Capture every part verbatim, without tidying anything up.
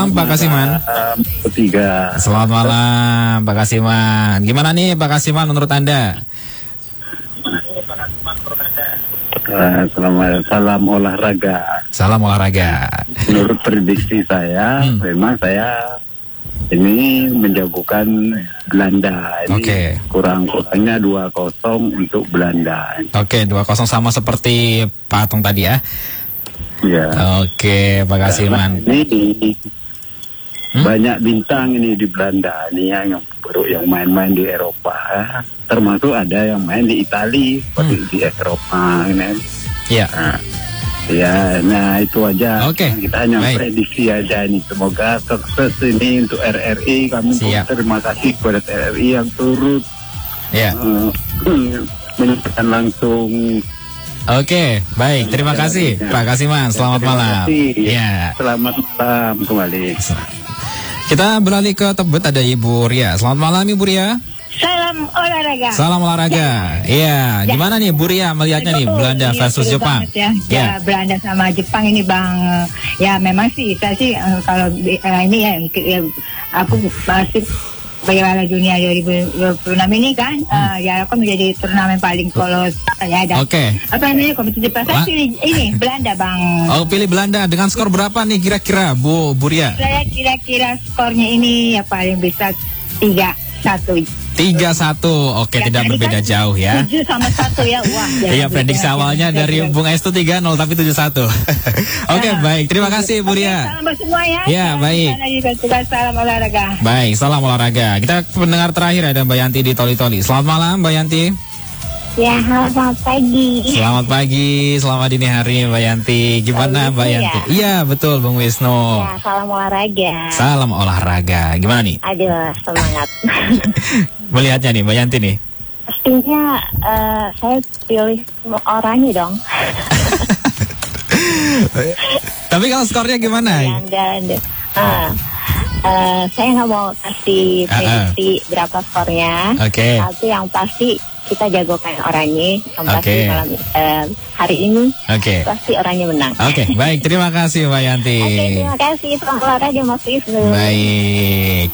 malam Pak Kasiman. Ketiga. Selamat malam Pak Kasiman. Gimana nih Pak Kasiman menurut Anda? Uh, selamat salam olahraga. Salam olahraga. Menurut prediksi saya, hmm. memang saya ini menjagokan Belanda. Ini okay. kurang-kurangnya dua kosong untuk Belanda. Oke, okay, dua kosong sama seperti Pak Atung tadi ya. Ya. Oke, okay, Pak Kasiman. Ini hmm? banyak bintang ini di Belanda. Ini yang baru yang main-main di Eropa. Termasuk ada yang main di Italia, seperti hmm. di Eropa. Ini. Ya. Nah, ya, nah itu aja. Oke. Okay. Kita hanya Baik. prediksi aja ini. Semoga sukses ini untuk R R I. Kami terima kasih kepada R R I yang turut ya. uh, menyampaikan langsung. Oke, baik. Terima kasih ya. Pak Kasiman. Selamat terima malam. Kasih. Ya. Selamat malam kembali. Kita beralih ke Tebet, ada Ibu Ria. Selamat malam Ibu Ria. Salam olahraga. Salam olahraga. Iya, ya. Ya. Gimana nih Bu Ria melihatnya nih Belanda versus Jepang? Ya. Ya. ya, Belanda sama Jepang ini Bang. Ya memang sih saya sih uh, kalau uh, ini ya, ya aku masih Piala Dunia dua ribu dua puluh enam ini kan, hmm. uh, ya aku menjadi turnamen paling polos ya. Oke. Okay. Apa namanya kompetisi pasar pilih ini Belanda Bang. Oh pilih Belanda dengan skor berapa nih kira-kira Bu Bu Ria? Saya kira-kira skornya ini ya paling bisa tiga satu. Tiga satu, oke ya, tidak berbeda kan jauh ya. Tujuh sama satu ya, wah. Iya prediksi awalnya dari Bung Estu tiga nol tapi tujuh satu. Oke nah, baik, terima kasih Bu Ria. Oke, salam semua ya. Ya baik. Salam olahraga. Baik, salam olahraga. Kita pendengar terakhir ada Mbak Yanti di Toli Toli. Selamat malam Mbak Yanti. Ya, selamat pagi. Selamat pagi, selamat dini hari Mbak Yanti. Gimana Mbak Yanti? Iya, ya, betul Bung Wisnu. Ya, salam olahraga. Salam olahraga. Gimana nih? Aduh, semangat. Melihatnya nih Mbak Yanti nih. Pastinya uh, saya pilih oranye dong. Tapi kalau skornya gimana? Anda, uh, uh, saya nggak mau kasih prediksi uh -uh. berapa skornya. Oke. Okay. Tapi yang pasti kita jagokan oranye, yang pasti okay. malam uh, hari ini okay. pasti oranye menang. Oke, okay. Baik, terima kasih Mbak Yanti. Oke, okay, terima kasih. Selamat olahraga Mas Wisnu. Baik.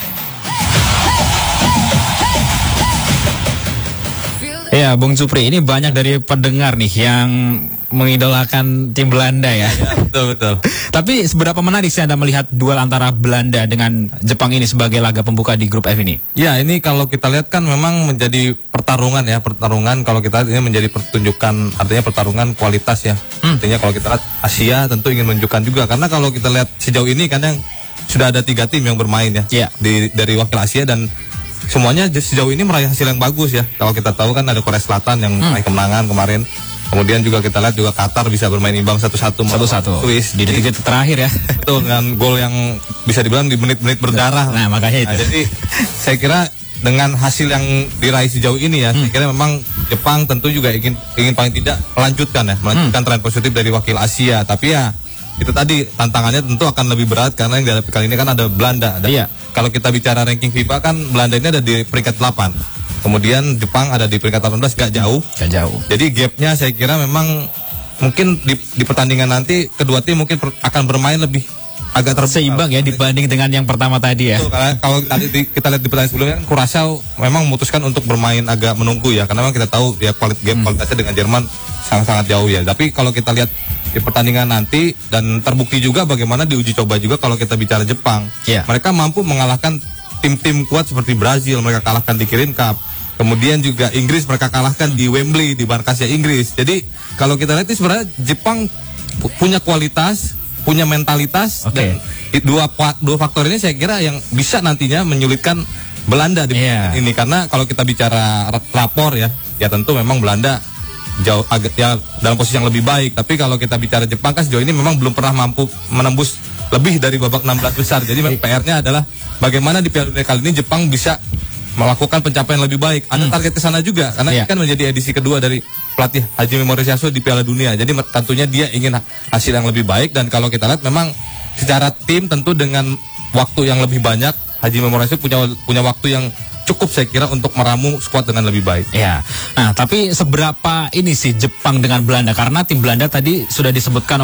Ya, Bung Supri, ini banyak dari pendengar nih yang mengidolakan tim Belanda ya. Ya, betul betul. Tapi seberapa menarik sih Anda melihat duel antara Belanda dengan Jepang ini sebagai laga pembuka di grup F ini? Ya, ini kalau kita lihat kan memang menjadi pertarungan ya, pertarungan kalau kita lihat ini menjadi pertunjukan, artinya pertarungan kualitas ya. Hmm. Artinya kalau kita lihat Asia tentu ingin menunjukkan juga, karena kalau kita lihat sejauh ini kan yang sudah ada tiga tim yang bermain ya, ya. Di, dari wakil Asia dan semuanya sejauh ini meraih hasil yang bagus ya. Kalau kita tahu kan ada Korea Selatan yang meraih hmm. kemenangan kemarin. Kemudian juga kita lihat juga Qatar bisa bermain imbang satu satu satu-satu Swiss di detik terakhir ya. Betul, dengan gol yang bisa dibilang di menit-menit berdarah. Nah, makanya itu. Nah, jadi saya kira dengan hasil yang diraih sejauh ini ya, hmm. saya kira memang Jepang tentu juga ingin ingin paling tidak melanjutkan ya, melanjutkan hmm. tren positif dari wakil Asia. Tapi ya itu tadi tantangannya tentu akan lebih berat karena yang dihadapi kali ini kan ada Belanda. Dan iya. Kalau kita bicara ranking FIFA kan Belanda ini ada di peringkat delapan. Kemudian Jepang ada di peringkat delapan belas, gak jauh. Gak jauh. Jadi gapnya saya kira memang mungkin di, di pertandingan nanti kedua tim mungkin per, akan bermain lebih agak terseimbang ya dibanding dengan yang pertama tadi ya. Betul, karena kalau tadi di, kita lihat di pertandingan sebelumnya kan Curaçao memang memutuskan untuk bermain agak menunggu ya, karena memang kita tahu ya kualitas gap hmm. kualitasnya dengan Jerman sangat-sangat jauh ya. Tapi kalau kita lihat di pertandingan nanti dan terbukti juga bagaimana di uji coba juga kalau kita bicara Jepang, yeah. mereka mampu mengalahkan tim-tim kuat seperti Brazil, mereka kalahkan di Kirin Cup. Kemudian juga Inggris mereka kalahkan di Wembley, di markasnya Inggris. Jadi kalau kita lihat ini sebenarnya Jepang punya kualitas, punya mentalitas, okay. dan dua dua faktor ini saya kira yang bisa nantinya menyulitkan Belanda di yeah. ini, karena kalau kita bicara rapor ya, ya tentu memang Belanda jauh agak ya dalam posisi yang lebih baik. Tapi kalau kita bicara Jepang kan sejauh ini memang belum pernah mampu menembus lebih dari babak enam belas besar. Jadi P R-nya adalah bagaimana di Piala Dunia kali ini Jepang bisa melakukan pencapaian lebih baik. Ada hmm. target ke sana juga karena yeah. ini kan menjadi edisi kedua dari pelatih Hajime Morishiro di Piala Dunia. Jadi tentunya dia ingin hasil yang lebih baik, dan kalau kita lihat memang secara tim tentu dengan waktu yang lebih banyak Hajime Morishiro punya punya waktu yang cukup saya kira untuk meramu skuad dengan lebih baik. Ya. Nah, tapi seberapa ini sih Jepang dengan Belanda, karena tim Belanda tadi sudah disebutkan oleh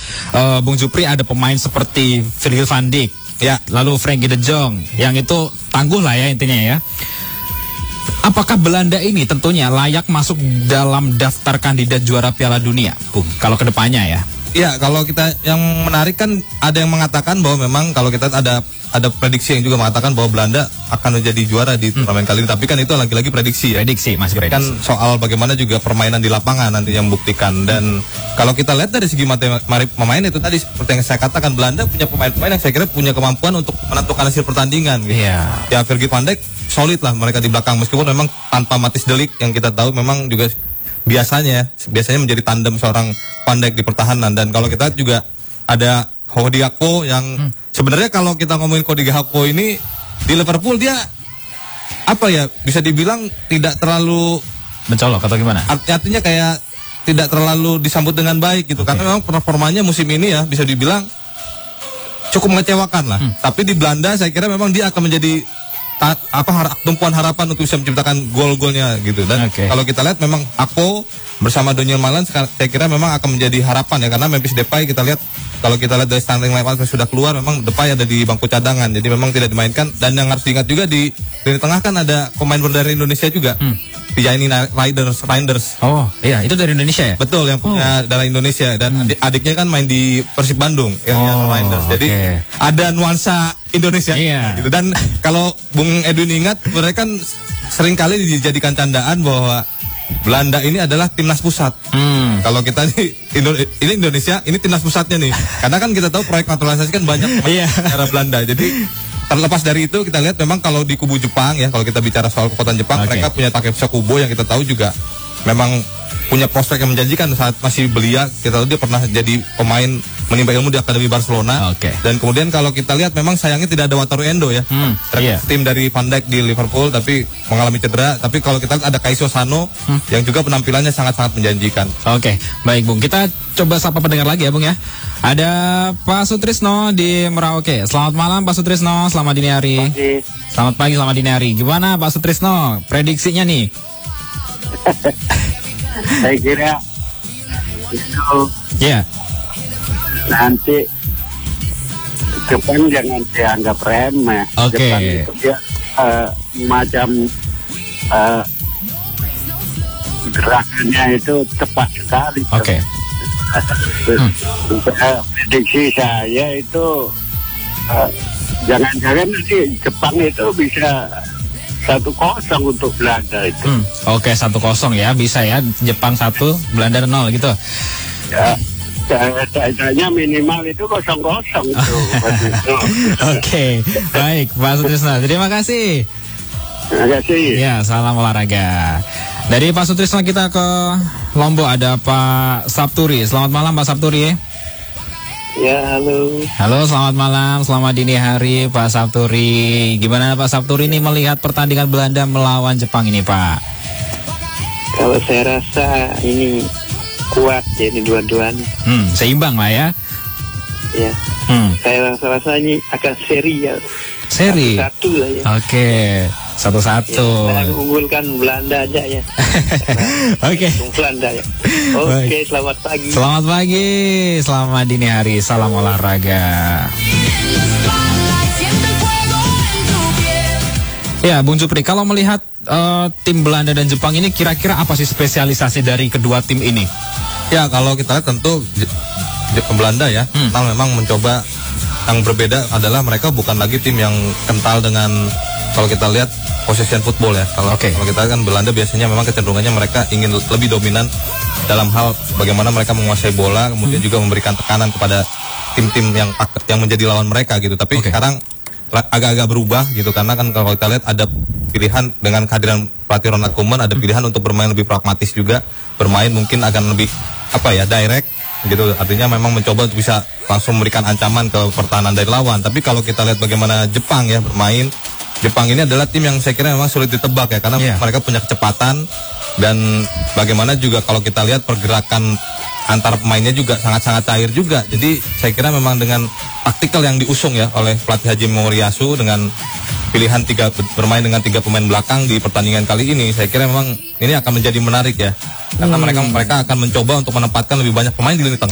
uh, Bung Jupri ada pemain seperti Virgil van Dijk, ya, lalu Frenkie de Jong, yang itu tangguh lah ya intinya ya. Apakah Belanda ini tentunya layak masuk dalam daftar kandidat juara Piala Dunia, Bung? Kalau kedepannya ya? Ya, kalau kita yang menarik kan ada yang mengatakan bahwa memang kalau kita ada ada prediksi yang juga mengatakan bahwa Belanda akan menjadi juara di turnamen hmm. kali ini. Tapi kan itu lagi-lagi prediksi ya. Prediksi, masih prediksi. Kan soal bagaimana juga permainan di lapangan nanti yang membuktikan. Dan kalau kita lihat dari segi materi pemain itu tadi seperti yang saya katakan, Belanda punya pemain-pemain yang saya kira punya kemampuan untuk menentukan hasil pertandingan. Gitu. Yeah. Ya, Virgil van Dijk solid lah mereka di belakang. Meskipun memang tanpa Matthijs de Ligt yang kita tahu memang juga biasanya biasanya menjadi tandem seorang Van Dijk di pertahanan. Dan kalau kita juga ada Cody Gakpo yang hmm. sebenarnya kalau kita ngomongin Cody Gakpo ini di Liverpool dia apa ya, bisa dibilang tidak terlalu mencolok atau gimana? Art, artinya kayak tidak terlalu disambut dengan baik gitu, okay. Karena memang performanya musim ini ya bisa dibilang cukup mengecewakan lah. Hmm. Tapi di Belanda saya kira memang dia akan menjadi ta, apa har, tumpuan harapan untuk bisa menciptakan gol-golnya gitu. Dan okay. kalau kita lihat memang Gakpo bersama Daniel Malen saya kira memang akan menjadi harapan ya, karena Memphis Depay kita lihat kalau kita lihat dari starting line up sudah keluar, memang Depay ada di bangku cadangan, jadi memang tidak dimainkan. Dan yang harus diingat juga di lini tengah kan ada pemain dari Indonesia juga, hmm. Tijaini Reinders, Reinders. Oh iya, itu dari Indonesia ya? Betul, yang punya oh. dari Indonesia, dan hmm. adiknya kan main di Persib Bandung, yang oh, Reinders. Jadi okay. ada nuansa Indonesia. Iya. Gitu. Dan kalau Bung Edwin ingat, mereka kan sering kali dijadikan candaan bahwa Belanda ini adalah timnas pusat. Hmm. Kalau kita ini, ini Indonesia, ini timnas pusatnya nih. Karena kan kita tahu proyek naturalisasi kan banyak negara Belanda. Jadi terlepas dari itu kita lihat memang kalau di kubu Jepang ya, kalau kita bicara soal kekuatan Jepang, okay. mereka punya Takefusa Kubo yang kita tahu juga memang punya prospek yang menjanjikan saat masih belia. Kita tahu dia pernah jadi pemain menimba ilmu di Akademi Barcelona. Okay. Dan kemudian kalau kita lihat memang sayangnya tidak ada Wataru Endo ya. Hmm, iya. Tim dari Van Dijk di Liverpool tapi mengalami cedera. Tapi kalau kita lihat ada Kaiso Sano hmm. yang juga penampilannya sangat-sangat menjanjikan. Oke, okay. Baik Bung. Kita coba sapa pendengar lagi ya Bung ya. Ada Pak Sutrisno di Merauke. Selamat malam Pak Sutrisno, selamat dini hari. Pagi. Selamat pagi, selamat dini hari. Gimana Pak Sutrisno, prediksinya nih? Saya kira itu yeah. nanti Jepang jangan dianggap remeh. Okay. Jepang itu dia uh, macam uh, gerakannya itu cepat sekali. Oke. Okay. hmm. uh, prediksi saya itu uh, jangan-jangan nanti Jepang itu bisa satu kosong untuk Belanda itu. Hmm, Oke, satu kosong ya, bisa ya. Jepang satu, Belanda nol gitu. Ya, kayaknya minimal itu kosong kosong itu. Oke, baik, Pak Sutrisno. Terima kasih. Terima kasih. Ya, salam olahraga. Dari Pak Sutrisno kita ke Lombok ada Pak Sapturi. Selamat malam Pak Sapturi. Ya, halo. Halo, selamat malam, selamat dini hari Pak Sapturi. Gimana Pak Sapturi ini melihat pertandingan Belanda melawan Jepang ini Pak? Kalau saya rasa ini kuat jadi dua-duanya. Hmm, seimbang lah ya. Ya. Hmm. Saya rasa ini akan seri ya. Seri. Satu-satu lah ya. Oke, satu-satu. Ya, saya unggulkan Belanda aja ya. Oke. Belanda ya. Oke, okay, selamat pagi. Selamat pagi, selamat dini hari, salam olahraga. Ya, Bung Jupri, kalau melihat uh, tim Belanda dan Jepang ini kira-kira apa sih spesialisasi dari kedua tim ini? Ya, kalau kita lihat tentu Belanda ya, hmm. kita memang mencoba yang berbeda adalah mereka bukan lagi tim yang kental dengan kalau kita lihat possession football ya. Kalau okay. kalau kita kan Belanda biasanya memang kecenderungannya mereka ingin lebih dominan dalam hal bagaimana mereka menguasai bola, kemudian hmm. juga memberikan tekanan kepada tim-tim yang yang menjadi lawan mereka gitu. Tapi okay. sekarang agak-agak berubah gitu, karena kan kalau kita lihat ada pilihan dengan kehadiran pelatih Ronald Koeman, ada pilihan untuk bermain lebih pragmatis juga, bermain mungkin akan lebih apa ya direct gitu, artinya memang mencoba untuk bisa langsung memberikan ancaman ke pertahanan dari lawan. Tapi kalau kita lihat bagaimana Jepang ya bermain, Jepang ini adalah tim yang saya kira memang sulit ditebak ya, karena yeah. mereka punya kecepatan, dan bagaimana juga kalau kita lihat pergerakan antar pemainnya juga sangat-sangat cair juga. Jadi saya kira memang dengan taktikal yang diusung ya oleh pelatih Hajime Moriyasu dengan pilihan tiga bermain dengan tiga pemain belakang di pertandingan kali ini, saya kira memang ini akan menjadi menarik ya, karena hmm. mereka mereka akan mencoba untuk menempatkan lebih banyak pemain di lini tengah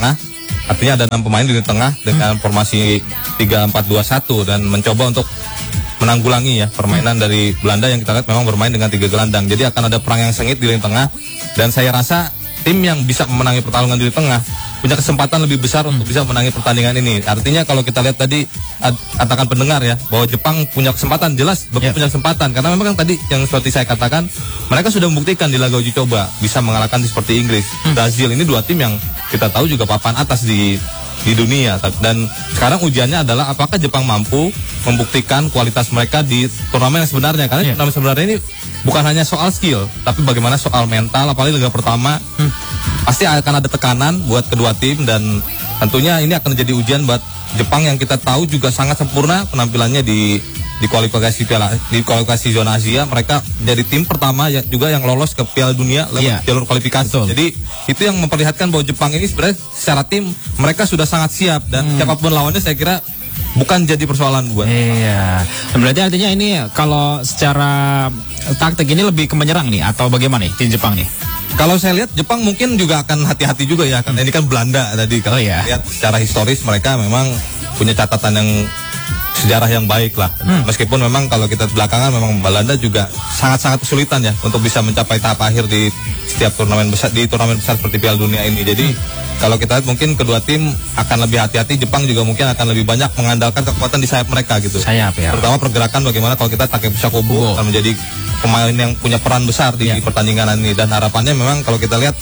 Artinya ada enam pemain di lini tengah dengan hmm. formasi tiga empat dua satu dan mencoba untuk menanggulangi ya permainan hmm. dari Belanda yang kita lihat memang bermain dengan tiga gelandang. Jadi akan ada perang yang sengit di lini tengah dan saya rasa tim yang bisa memenangi pertarungan di lini tengah punya kesempatan lebih besar untuk bisa menangi pertandingan ini. Artinya kalau kita lihat tadi katakan pendengar ya bahwa Jepang punya kesempatan, jelas yeah. punya kesempatan karena memang kan tadi yang seperti saya katakan mereka sudah membuktikan di laga uji coba bisa mengalahkan seperti Inggris, hmm. Brazil. Ini dua tim yang kita tahu juga papan atas di di dunia dan sekarang ujiannya adalah apakah Jepang mampu membuktikan kualitas mereka di turnamen yang sebenarnya karena yeah. turnamen sebenarnya ini bukan hanya soal skill tapi bagaimana soal mental, apalagi laga pertama hmm. pasti akan ada tekanan buat kedua tim dan tentunya ini akan menjadi ujian buat Jepang yang kita tahu juga sangat sempurna penampilannya di di kualifikasi piala di kualifikasi zona Asia. Mereka jadi tim pertama ya, juga yang lolos ke Piala Dunia lewat yeah. jalur kualifikasi. Betul. Jadi itu yang memperlihatkan bahwa Jepang ini sebenarnya secara tim mereka sudah sangat siap dan hmm. siapapun lawannya saya kira bukan jadi persoalan buat. Iya. Dan berarti artinya ini kalau secara taktik ini lebih ke menyerang nih atau bagaimana nih tim Jepang nih? Kalau saya lihat Jepang mungkin juga akan hati-hati juga ya karena hmm. ini kan Belanda tadi. Kalau oh, iya. lihat secara historis mereka memang punya catatan yang sejarah yang baik lah. Hmm. Meskipun memang kalau kita belakangan memang Belanda juga sangat-sangat kesulitan ya untuk bisa mencapai tahap akhir di setiap turnamen besar di turnamen besar seperti Piala Dunia ini. Jadi hmm. kalau kita lihat mungkin kedua tim akan lebih hati-hati. Jepang juga mungkin akan lebih banyak mengandalkan kekuatan di sayap mereka gitu. Sayap ya. Terutama pergerakan bagaimana kalau kita Takefusa Kobo oh. akan menjadi pemain yang punya peran besar di yeah. pertandingan ini dan harapannya memang kalau kita lihat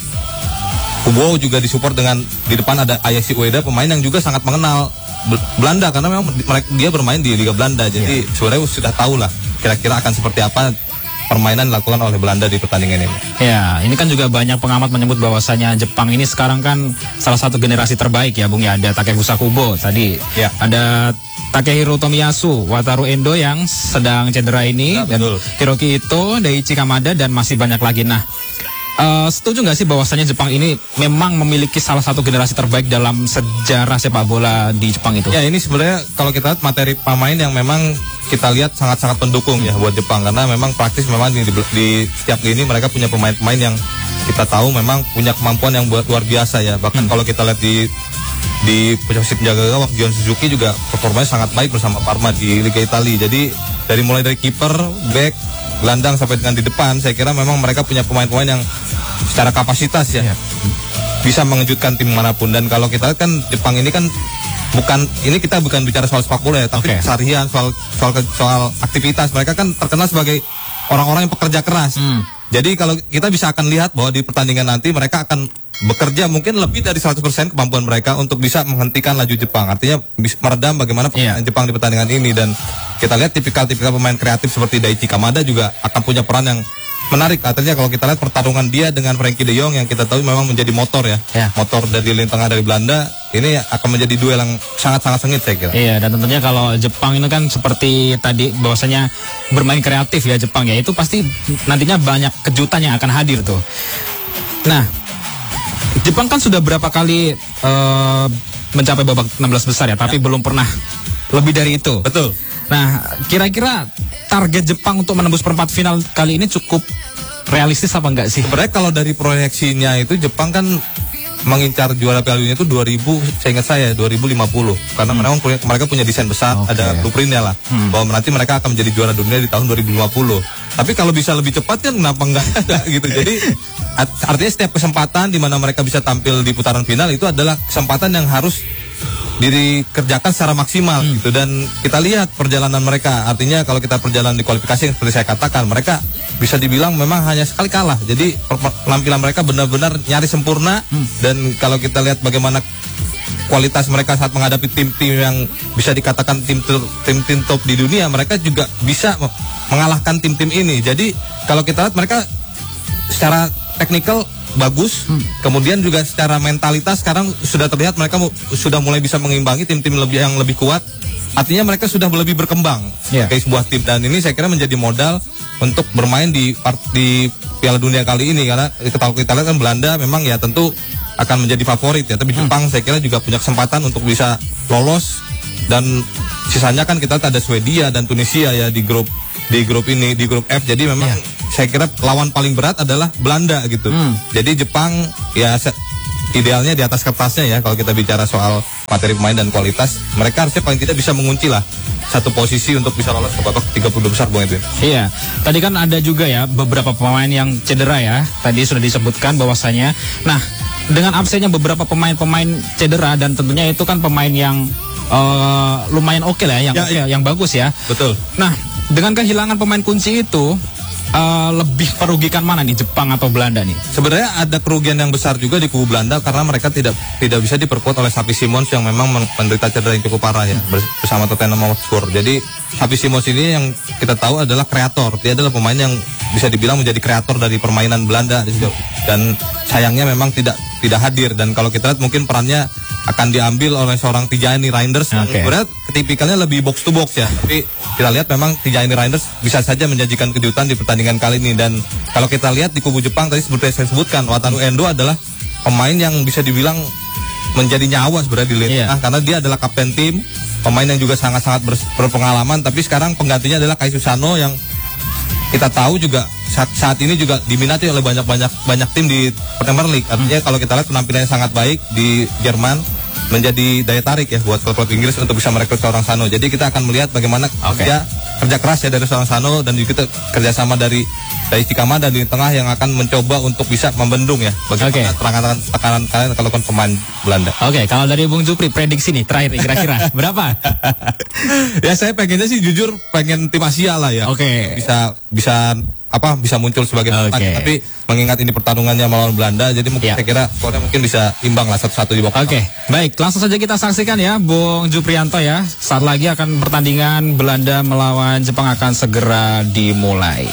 Kubo juga disupport dengan di depan ada Ayashi Ueda pemain yang juga sangat mengenal Belanda karena memang mereka dia bermain di Liga Belanda jadi yeah. sebenarnya sudah tahu lah kira-kira akan seperti apa permainan dilakukan oleh Belanda di pertandingan ini. Ya, ini kan juga banyak pengamat menyebut bahwasanya Jepang ini sekarang kan salah satu generasi terbaik ya, Bung ya. Ada Takefusa Kubo tadi, ya. Ada Takehiro Tomiyasu, Wataru Endo yang sedang cedera ini, ya, dan betul. Hiroki Ito, Daichi Kamada dan masih banyak lagi. Nah, Uh, setuju nggak sih bahwasanya Jepang ini memang memiliki salah satu generasi terbaik dalam sejarah sepak bola di Jepang itu? Ya ini sebenarnya kalau kita lihat materi pemain yang memang kita lihat sangat-sangat pendukung ya buat Jepang karena memang praktis memang di, di setiap lini mereka punya pemain-pemain yang kita tahu memang punya kemampuan yang buat luar biasa ya. Bahkan hmm. kalau kita lihat di di posisi penjaga gawang Gion Suzuki juga performanya sangat baik bersama Parma di Liga Italia. Jadi dari mulai dari kiper, back, gelandang sampai dengan di depan saya kira memang mereka punya pemain-pemain yang secara kapasitas ya, ya bisa mengejutkan tim manapun. Dan kalau kita lihat kan Jepang ini kan bukan ini kita bukan bicara soal sepak bola ya tapi okay. keseharian soal soal soal aktivitas mereka kan terkenal sebagai orang-orang yang pekerja keras. Hmm. Jadi kalau kita bisa akan lihat bahwa di pertandingan nanti mereka akan bekerja mungkin lebih dari seratus persen kemampuan mereka untuk bisa menghentikan laju Jepang. Artinya bisa meredam bagaimana permainan yeah. Jepang di pertandingan ini. Dan kita lihat tipikal-tipikal pemain kreatif seperti Daichi Kamada juga akan punya peran yang menarik. Artinya kalau kita lihat pertarungan dia dengan Frankie de Jong yang kita tahu memang menjadi motor ya, yeah. motor dari lini tengah dari Belanda, ini akan menjadi duel yang sangat-sangat sengit saya kira. Iya, dan tentunya kalau Jepang ini kan seperti tadi bahwasanya bermain kreatif ya Jepang ya, itu pasti nantinya banyak kejutan yang akan hadir tuh. Nah, Jepang kan sudah berapa kali uh, mencapai babak enam belas besar ya, tapi ya. belum pernah lebih dari itu. Betul. Nah, kira-kira target Jepang untuk menembus perempat final kali ini cukup realistis apa enggak sih? Sebenarnya kalau dari proyeksinya itu Jepang kan mengincar juara Piala Dunia itu dua ribu, saya ingat saya dua ribu lima puluh karena hmm. memang punya, mereka punya desain besar, okay. ada blueprintnya lah hmm. bahwa nanti mereka akan menjadi juara dunia di tahun dua ribu lima puluh. Tapi kalau bisa lebih cepat kan kenapa enggak gitu. Jadi artinya setiap kesempatan di mana mereka bisa tampil di putaran final itu adalah kesempatan yang harus dikerjakan secara maksimal hmm. gitu. Dan kita lihat perjalanan mereka, artinya kalau kita perjalanan di kualifikasi seperti saya katakan, mereka bisa dibilang memang hanya sekali kalah. Jadi penampilan mereka benar-benar nyaris sempurna hmm. dan kalau kita lihat bagaimana kualitas mereka saat menghadapi tim-tim yang bisa dikatakan tim tim-tim top di dunia, mereka juga bisa mengalahkan tim-tim ini. Jadi kalau kita lihat mereka secara teknikal bagus, hmm. kemudian juga secara mentalitas sekarang sudah terlihat mereka mu, sudah mulai bisa mengimbangi tim-tim lebih yang lebih kuat. Artinya mereka sudah lebih berkembang yeah. sebagai sebuah tim, dan ini saya kira menjadi modal untuk bermain di part, di Piala Dunia kali ini karena kalau kita lihat kan Belanda memang ya tentu akan menjadi favorit ya, tapi hmm. Jepang saya kira juga punya kesempatan untuk bisa lolos, dan sisanya kan kita ada Swedia dan Tunisia ya di grup di grup ini di grup F. Jadi memang yeah. saya kira lawan paling berat adalah Belanda gitu. Hmm. Jadi Jepang ya idealnya di atas kertasnya ya, kalau kita bicara soal materi pemain dan kualitas, mereka harusnya paling tidak bisa mengunci lah satu posisi untuk bisa lolos ke babak tiga puluh besar, Bung Edwin. Iya, tadi kan ada juga ya beberapa pemain yang cedera ya, tadi sudah disebutkan bahwasanya. Nah, dengan absennya beberapa pemain-pemain cedera dan tentunya itu kan pemain yang uh, lumayan oke okay lah, yang ya, okay, ya. yang bagus ya. Betul. Nah, dengan kehilangan pemain kunci itu, Uh, lebih merugikan mana nih, Jepang atau Belanda nih? Sebenarnya ada kerugian yang besar juga di kubu Belanda karena mereka tidak tidak bisa diperkuat oleh Xavi Simons yang memang menderita cedera yang cukup parah ya bersama Tottenham Hotspur. Jadi Xavi Simons ini yang kita tahu adalah kreator. Dia adalah pemain yang bisa dibilang menjadi kreator dari permainan Belanda dan sayangnya memang tidak tidak hadir, dan kalau kita lihat mungkin perannya akan diambil oleh seorang Tijani Reinders yang okay. sebenarnya tipikalnya lebih box to box ya. Tapi kita lihat memang Tijani Reinders bisa saja menjanjikan kejutan di pertandingan kali ini, dan kalau kita lihat di kubu Jepang tadi seperti saya sebutkan, Wataru Endo adalah pemain yang bisa dibilang menjadi nyawa sebenarnya di lini yeah. tengah karena dia adalah kapten tim, pemain yang juga sangat-sangat berpengalaman, tapi sekarang penggantinya adalah Kai Susano yang kita tahu juga saat, saat ini juga diminati oleh banyak-banyak banyak tim di Premier League. Artinya hmm. kalau kita lihat penampilannya sangat baik di Jerman, menjadi daya tarik ya buat klub-klub Inggris untuk bisa merekrut seorang Sano. Jadi kita akan melihat bagaimana okay. kerja kerja keras ya dari seorang Sano, dan juga kita kerjasama dari Daisuke Kamada di tengah yang akan mencoba untuk bisa membendung ya bagaimana okay. tekanan tekanan kalian kalau kon pemain Belanda. Oke, okay, kalau dari Bung Jupri prediksi nih terakhir nih, kira-kira berapa? Ya saya pengennya sih jujur pengen tim Asia lah ya. Oke. Okay. Bisa bisa apa bisa muncul sebagai pemenang, okay. tapi mengingat ini pertarungannya melawan Belanda, jadi mungkin yeah. saya kira skornya mungkin bisa imbang lah satu-satu di babak. Oke, okay. baik, langsung saja kita saksikan ya, Bung Juprianto ya. Saat lagi akan pertandingan Belanda melawan Jepang akan segera dimulai.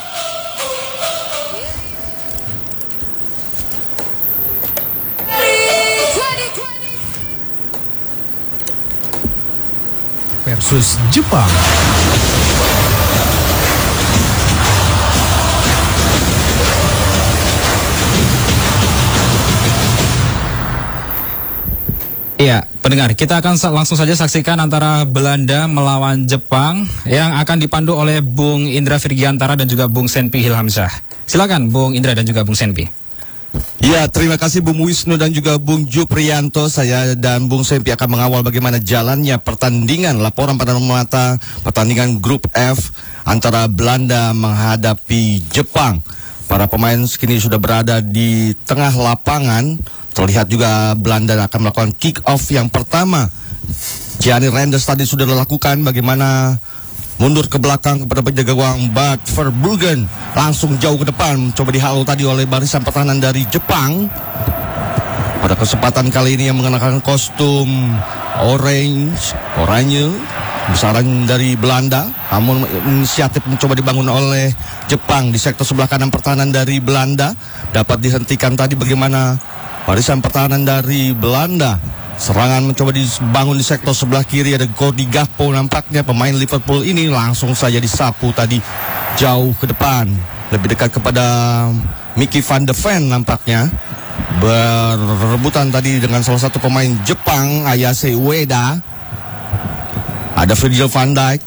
Versus Jepang. Iya, pendengar, kita akan langsung saja saksikan antara Belanda melawan Jepang yang akan dipandu oleh Bung Indra Virgiantara dan juga Bung Senpi Hilhamsyah. Silakan Bung Indra dan juga Bung Senpi. Ya, terima kasih Bung Wisnu dan juga Bung Juprianto. Saya dan Bung Senpi akan mengawal bagaimana jalannya pertandingan, laporan pada mata pertandingan grup F antara Belanda menghadapi Jepang. Para pemain kini sudah berada di tengah lapangan. Terlihat juga Belanda akan melakukan kick off yang pertama. Tijani Reinders tadi sudah dilakukan, bagaimana mundur ke belakang kepada penjaga gawang Bart Verbruggen, langsung jauh ke depan, coba dihalau tadi oleh barisan pertahanan dari Jepang. Pada kesempatan kali ini yang mengenakan kostum orange, oranye, besaran dari Belanda, namun inisiatif mencoba dibangun oleh Jepang di sektor sebelah kanan pertahanan dari Belanda. Dapat dihentikan tadi bagaimana barisan pertahanan dari Belanda. Serangan mencoba dibangun di sektor sebelah kiri, ada Cody Gakpo nampaknya pemain Liverpool ini langsung saja disapu tadi jauh ke depan, lebih dekat kepada Mickey van de Ven nampaknya. Berebutan tadi dengan salah satu pemain Jepang, Ayase Ueda. Ada Virgil van Dijk,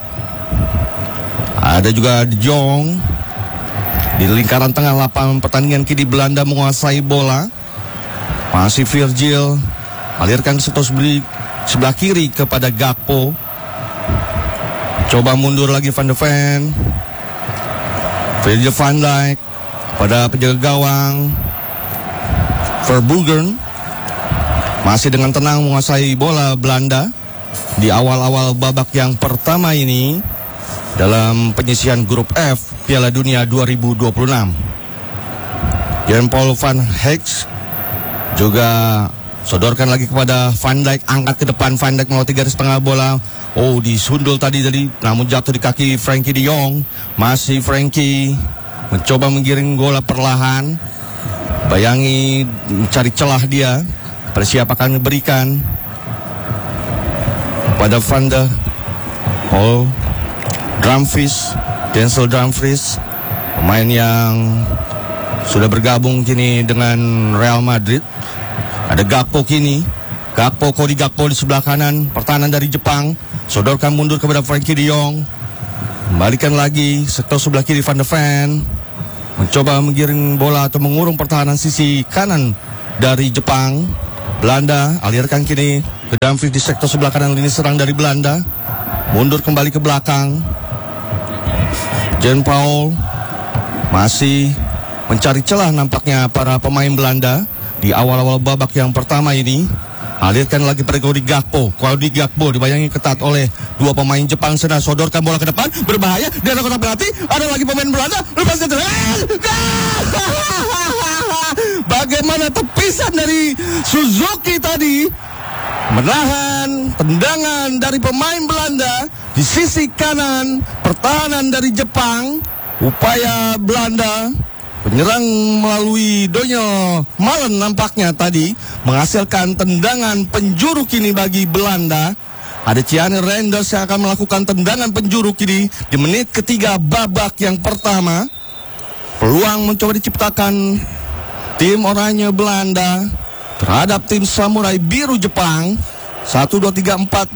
ada juga De Jong. Di lingkaran tengah lapangan pertandingan kini Belanda menguasai bola. Masih Virgil, alirkan ke sektor sebelah kiri kepada Gakpo. Coba mundur lagi Van de Ven. Virgil van Dijk pada penjaga gawang Verbruggen. Masih dengan tenang menguasai bola Belanda di awal-awal babak yang pertama ini dalam penyisihan grup F Piala Dunia dua ribu dua puluh enam. Jan-Paul van Heeks juga sodorkan lagi kepada Van Dijk, angkat ke depan Van Dijk melewati garis tengah bola. Oh, disundul tadi tadi namun jatuh di kaki Frankie de Jong. Masih Frankie mencoba menggiring bola perlahan. Bayangi mencari celah dia. Pada siapa akan diberikan pada Van de Paul Dumfries, Denzel Dumfries, pemain yang sudah bergabung kini dengan Real Madrid. Ada Gakpo kini, Gakpo, Cody Gakpo di sebelah kanan, pertahanan dari Jepang, sodorkan mundur kepada Frankie de Jong, kembalikan lagi sektor sebelah kiri Van de Ven, mencoba menggiring bola atau mengurung pertahanan sisi kanan dari Jepang. Belanda alirkan kini ke Dumfries di sektor sebelah kanan lini serang dari Belanda. Mundur kembali ke belakang. Jean Paul masih mencari celah nampaknya para pemain Belanda di awal-awal babak yang pertama ini. Alirkan lagi pada Cody Gakpo. Cody Gakpo dibayangi ketat oleh dua pemain Jepang. Sedang sodorkan bola ke depan, berbahaya di arah kotak penalti. Ada lagi pemain Belanda, lepaskan ke bagaimana tepisan dari Suzuki tadi menahan tendangan dari pemain Belanda di sisi kanan pertahanan dari Jepang. Upaya Belanda penyerang melalui Daniel Malen nampaknya tadi menghasilkan tendangan penjuru kini bagi Belanda. Ada Gianni Reinders yang akan melakukan tendangan penjuru kini di menit ketiga babak yang pertama. Peluang mencoba diciptakan tim oranye Belanda terhadap tim Samurai Biru Jepang. Satu, dua, tiga, empat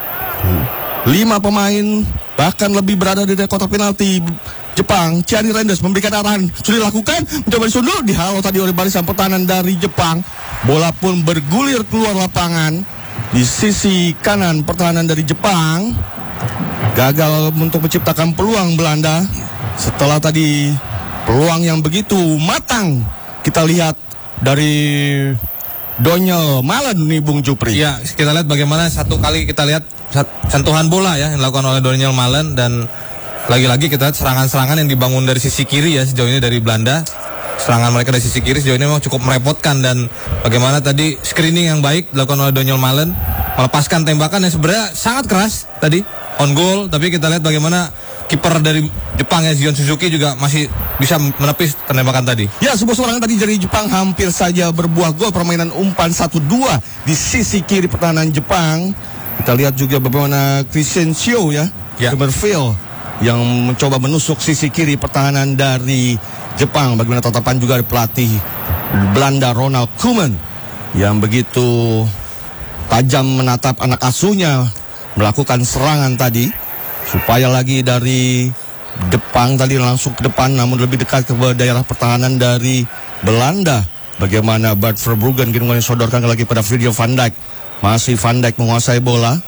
lima pemain bahkan lebih berada di kotak penalti Jepang. Gianni Reinders memberikan arahan, sudah dilakukan, mencoba disundul, dihalau tadi oleh barisan pertahanan dari Jepang. Bola pun bergulir keluar lapangan di sisi kanan pertahanan dari Jepang. Gagal untuk menciptakan peluang Belanda setelah tadi peluang yang begitu matang kita lihat dari Daniel Malen nih Bung Jupri. Ya, kita lihat bagaimana satu kali kita lihat sentuhan bola ya yang dilakukan oleh Daniel Malen, dan lagi-lagi kita lihat serangan-serangan yang dibangun dari sisi kiri ya sejauh ini dari Belanda. Serangan mereka dari sisi kiri sejauh ini memang cukup merepotkan, dan bagaimana tadi screening yang baik dilakukan oleh Daniel Malen melepaskan tembakan yang sebenarnya sangat keras tadi on goal, tapi kita lihat bagaimana kiper dari Jepang ya Zion Suzuki juga masih bisa menepis tembakan tadi. Ya, sebuah serangan tadi dari Jepang hampir saja berbuah gol. Permainan umpan satu dua di sisi kiri pertahanan Jepang. Kita lihat juga bagaimana Christian Sio ya, ya. Berfield yang mencoba menusuk sisi kiri pertahanan dari Jepang. Bagaimana tatapan juga dari pelatih Belanda Ronald Koeman yang begitu tajam menatap anak asuhnya melakukan serangan tadi, supaya lagi dari Jepang tadi langsung ke depan, namun lebih dekat ke daerah pertahanan dari Belanda. Bagaimana Bart Verbruggen kini mulai sodorkan lagi pada Virgil van Dijk. Masih Van Dijk menguasai bola,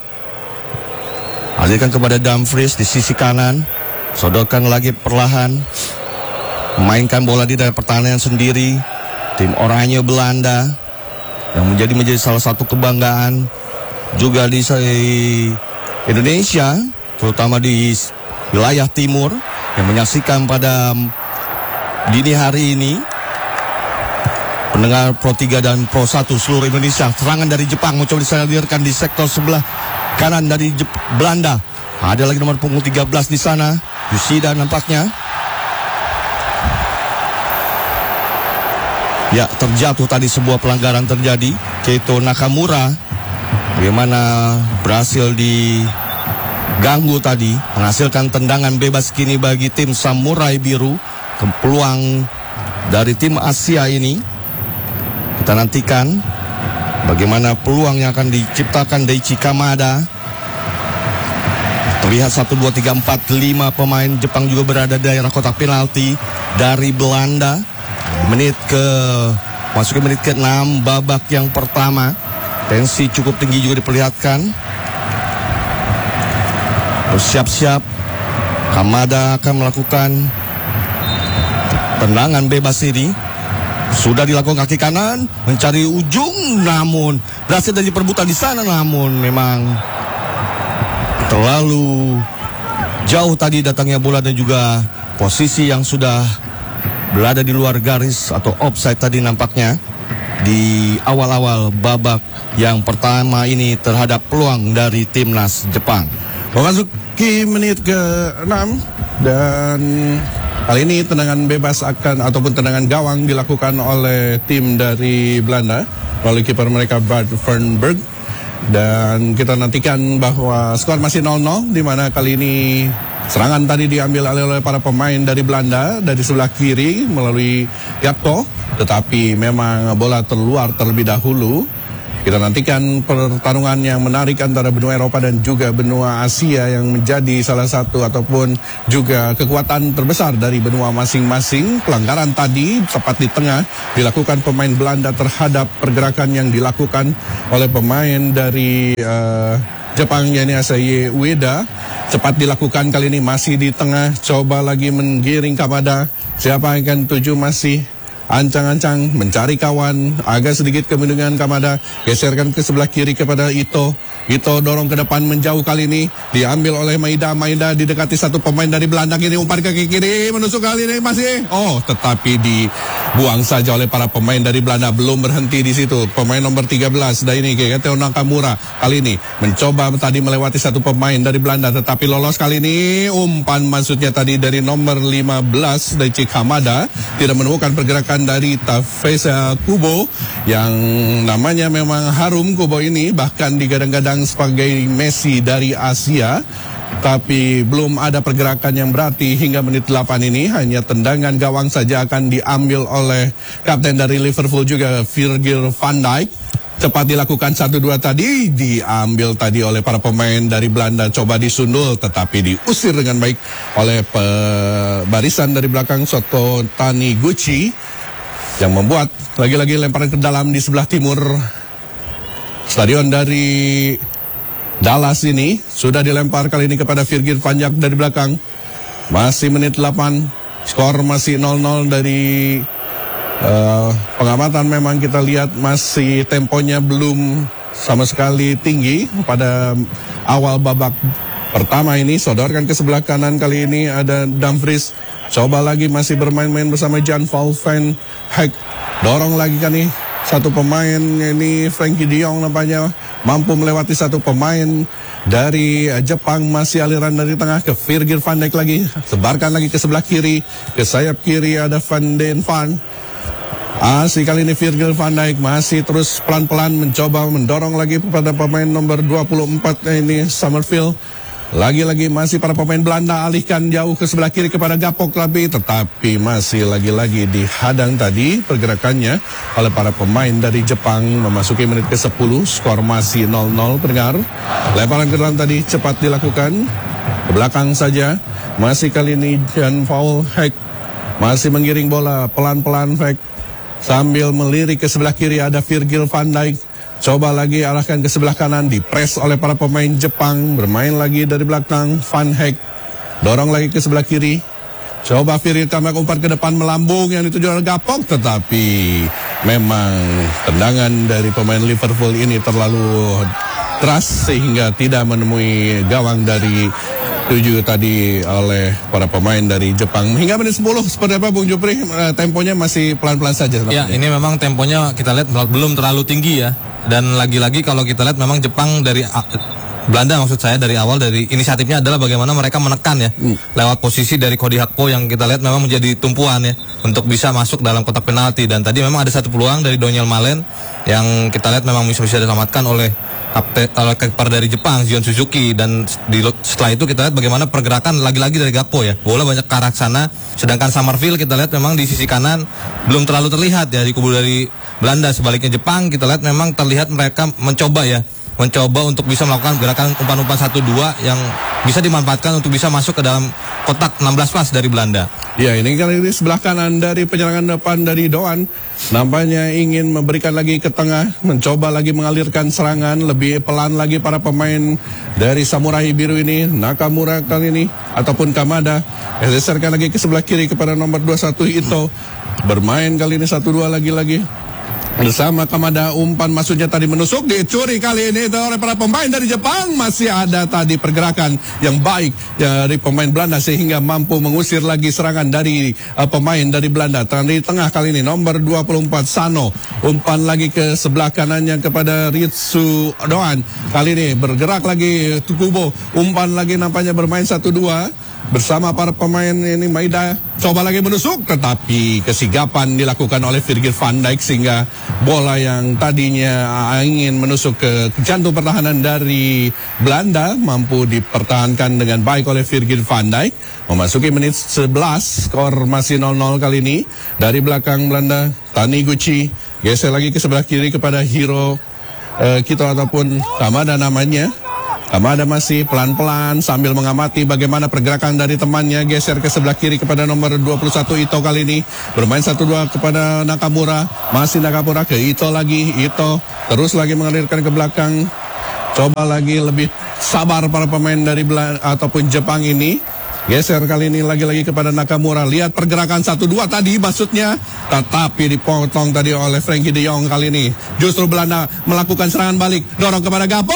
alihkan kepada Dumfries di sisi kanan, sodorkan lagi perlahan, mainkan bola di daerah pertahanan sendiri. Tim oranye Belanda yang menjadi menjadi salah satu kebanggaan juga di Indonesia, terutama di wilayah timur, yang menyaksikan pada dini hari ini. Pendengar Pro tiga dan Pro satu seluruh Indonesia, serangan dari Jepang mencoba disalurkan di sektor sebelah kanan dari Jep Belanda. Ada lagi nomor punggung tiga belas di sana, Yoshida nampaknya. Ya, terjatuh tadi, sebuah pelanggaran terjadi. Keito Nakamura bagaimana berhasil diganggu tadi, menghasilkan tendangan bebas kini bagi tim Samurai Biru. Peluang dari tim Asia ini kita nantikan bagaimana peluang yang akan diciptakan Daichi Kamada. Terlihat satu, dua, tiga, empat, lima pemain Jepang juga berada di daerah kotak penalti dari Belanda. Menit ke masuk ke menit ke enam babak yang pertama. Tensi cukup tinggi juga diperlihatkan. Bersiap-siap, Kamada akan melakukan tendangan bebas ini. Sudah dilakukan kaki kanan, mencari ujung, namun berhasil dari perebutan di sana, namun memang terlalu jauh tadi datangnya bola, dan juga posisi yang sudah berada di luar garis atau offside tadi nampaknya di awal-awal babak yang pertama ini terhadap peluang dari timnas Jepang. Memasuki menit ke enam, dan kali ini tendangan bebas akan ataupun tendangan gawang dilakukan oleh tim dari Belanda melalui kiper mereka Bart Verbruggen, dan kita nantikan bahwa skor masih nol nol, di mana kali ini serangan tadi diambil alih oleh para pemain dari Belanda dari sebelah kiri melalui Gakpo, tetapi memang bola terluar terlebih dahulu Kita nantikan pertarungan yang menarik antara benua Eropa dan juga benua Asia yang menjadi salah satu ataupun juga kekuatan terbesar dari benua masing-masing. Pelanggaran tadi tepat di tengah dilakukan pemain Belanda terhadap pergerakan yang dilakukan oleh pemain dari uh, Jepang, yakni Asahi Ueda. Cepat dilakukan kali ini, masih di tengah, coba lagi menggiring Kamada. Siapa yang akan tuju, masih ancang-ancang mencari kawan, agak sedikit kebingungan Kamada, geserkan ke sebelah kiri kepada Ito. Ito dorong ke depan menjauh kali ini, diambil oleh Maida. Maida didekati satu pemain dari Belanda, kini umpan ke kiri, menusuk kali ini masih. Oh, tetapi dibuang saja oleh para pemain dari Belanda. Belum berhenti di situ. Pemain nomor tiga belas dari ini, Teo Nakamura kali ini mencoba tadi melewati satu pemain dari Belanda, tetapi lolos kali ini. Umpan maksudnya tadi dari nomor lima belas dari Kamada, tidak menemukan pergerakan dari Tafesa Kubo yang namanya memang harum. Kubo ini bahkan digadang-gadang sebagai Messi dari Asia, tapi belum ada pergerakan yang berarti hingga menit delapan ini. Hanya tendangan gawang saja akan diambil oleh kapten dari Liverpool juga, Virgil van Dijk. Cepat dilakukan satu dua tadi, diambil tadi oleh para pemain dari Belanda, coba disundul tetapi diusir dengan baik oleh barisan dari belakang Soto Taniguchi, yang membuat lagi-lagi lemparan ke dalam di sebelah timur stadion dari Dallas ini. Sudah dilempar kali ini kepada Virgil van Dijk dari belakang. Masih menit delapan, skor masih nol nol. Dari uh, pengamatan memang kita lihat masih temponya belum sama sekali tinggi pada awal babak pertama ini. Sodorkan ke sebelah kanan, kali ini ada Dumfries. Coba lagi masih bermain-main bersama Jan Paul van Hek. Dorong lagi kan nih satu pemain, ini Frankie De Jong nampaknya mampu melewati satu pemain dari Jepang. Masih aliran dari tengah ke Virgil van Dijk lagi, sebarkan lagi ke sebelah kiri, ke sayap kiri ada Van den Van. Asik kali ini Virgil van Dijk masih terus pelan-pelan mencoba mendorong lagi kepada pemain nomor dua puluh empat ini Summerfield. Lagi-lagi masih para pemain Belanda alihkan jauh ke sebelah kiri kepada Gapok lebih, tetapi masih lagi-lagi dihadang tadi pergerakannya oleh para pemain dari Jepang. Memasuki menit ke sepuluh, skor masih nol nol pendengar. Lemparan ke dalam tadi cepat dilakukan ke belakang saja. Masih kali ini Jan Paul Hek masih menggiring bola pelan-pelan. Hek sambil melirik ke sebelah kiri ada Virgil van Dijk. Coba lagi arahkan ke sebelah kanan, dipres oleh para pemain Jepang. Bermain lagi dari belakang, Van Hek dorong lagi ke sebelah kiri. Coba Virgil Kamak umpan ke depan melambung yang dituju oleh Gapok, tetapi memang tendangan dari pemain Liverpool ini terlalu keras sehingga tidak menemui gawang dari tujuh tadi oleh para pemain dari Jepang. Hingga menit sepuluh seperti apa Bung Jupri? Temponya masih pelan-pelan saja. Ya, ini memang temponya kita lihat belum terlalu tinggi ya. Dan lagi-lagi kalau kita lihat memang Jepang dari Belanda maksud saya dari awal dari inisiatifnya adalah bagaimana mereka menekan ya hmm. lewat posisi dari Cody Gakpo yang kita lihat memang menjadi tumpuan ya untuk bisa masuk dalam kotak penalti. Dan tadi memang ada satu peluang dari Daniel Malen yang kita lihat memang bisa bisa diselamatkan oleh kapten oleh kiper dari Jepang Zion Suzuki. Dan di, setelah itu kita lihat bagaimana pergerakan lagi-lagi dari Gakpo ya, bola banyak ke arah sana. Sedangkan Summerfield kita lihat memang di sisi kanan belum terlalu terlihat ya di kubu dari Belanda. Sebaliknya Jepang kita lihat memang terlihat mereka mencoba ya mencoba untuk bisa melakukan gerakan umpan-umpan satu dua yang bisa dimanfaatkan untuk bisa masuk ke dalam kotak enam belas pas dari Belanda. Ya, ini kali ini sebelah kanan dari penyerangan depan dari Doan. Nampaknya ingin memberikan lagi ke tengah, mencoba lagi mengalirkan serangan, lebih pelan lagi para pemain dari Samurai Biru ini. Nakamura kali ini, ataupun Kamada. Geserkan lagi ke sebelah kiri kepada nomor dua puluh satu Ito. Bermain kali ini satu dua lagi-lagi. Bersama Kamada, umpan maksudnya tadi menusuk, dicuri kali ini oleh para pemain dari Jepang. Masih ada tadi pergerakan yang baik dari pemain Belanda sehingga mampu mengusir lagi serangan dari uh, pemain dari Belanda. Di tengah kali ini nomor dua puluh empat Sano, umpan lagi ke sebelah kanannya kepada Ritsu Doan. Kali ini bergerak lagi Kubo, umpan lagi nampaknya bermain satu dua bersama para pemain ini. Maida coba lagi menusuk, tetapi kesigapan dilakukan oleh Virgil van Dijk sehingga bola yang tadinya ingin menusuk ke jantung pertahanan dari Belanda mampu dipertahankan dengan baik oleh Virgil van Dijk. Memasuki menit sebelas, skor masih nol nol kali ini. Dari belakang Belanda, Taniguchi geser lagi ke sebelah kiri kepada Hiro uh, Kito ataupun Kamada namanya. Kamada masih pelan-pelan sambil mengamati bagaimana pergerakan dari temannya. Geser ke sebelah kiri kepada nomor dua puluh satu Ito kali ini. Bermain satu dua kepada Nakamura. Masih Nakamura ke Ito lagi. Ito terus lagi mengalirkan ke belakang. Coba lagi lebih sabar para pemain dari Belanda ataupun Jepang ini. Geser kali ini lagi-lagi kepada Nakamura. Lihat pergerakan satu dua tadi maksudnya. Tetapi dipotong tadi oleh Frankie de Jong kali ini. Justru Belanda melakukan serangan balik. Dorong kepada Gakpo.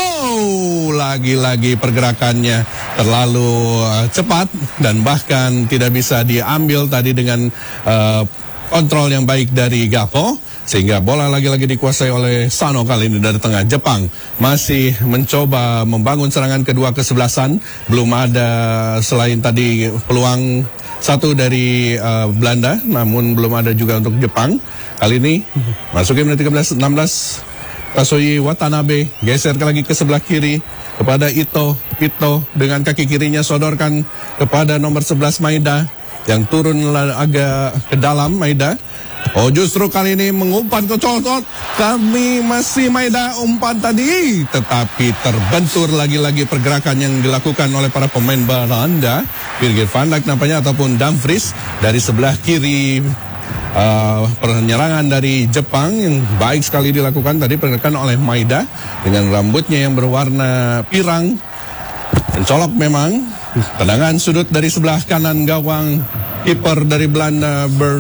Lagi-lagi pergerakannya terlalu uh, cepat. Dan bahkan tidak bisa diambil tadi dengan uh, kontrol yang baik dari Gakpo. Sehingga bola lagi-lagi dikuasai oleh Sano kali ini dari tengah. Jepang masih mencoba membangun serangan kedua kesebelasan. Belum ada selain tadi peluang satu dari uh, Belanda. Namun belum ada juga untuk Jepang. Kali ini masukin menit tiga belas enam belas. Tasoyi Watanabe geser lagi ke sebelah kiri kepada Ito. Ito dengan kaki kirinya sodorkan kepada nomor sebelas Maeda. Yang turun agak ke dalam Maeda. Oh justru kali ini mengumpan ke Cotot. Kami masih Maeda umpan tadi. Tetapi terbentur lagi-lagi pergerakan yang dilakukan oleh para pemain Belanda. Virgil van Dijk nampaknya ataupun Dumfries. Dari sebelah kiri uh, penyerangan dari Jepang yang baik sekali dilakukan tadi. Pergerakan oleh Maeda. Dengan rambutnya yang berwarna pirang. Mencolok memang. Tendangan sudut dari sebelah kanan gawang kiper dari Belanda Ber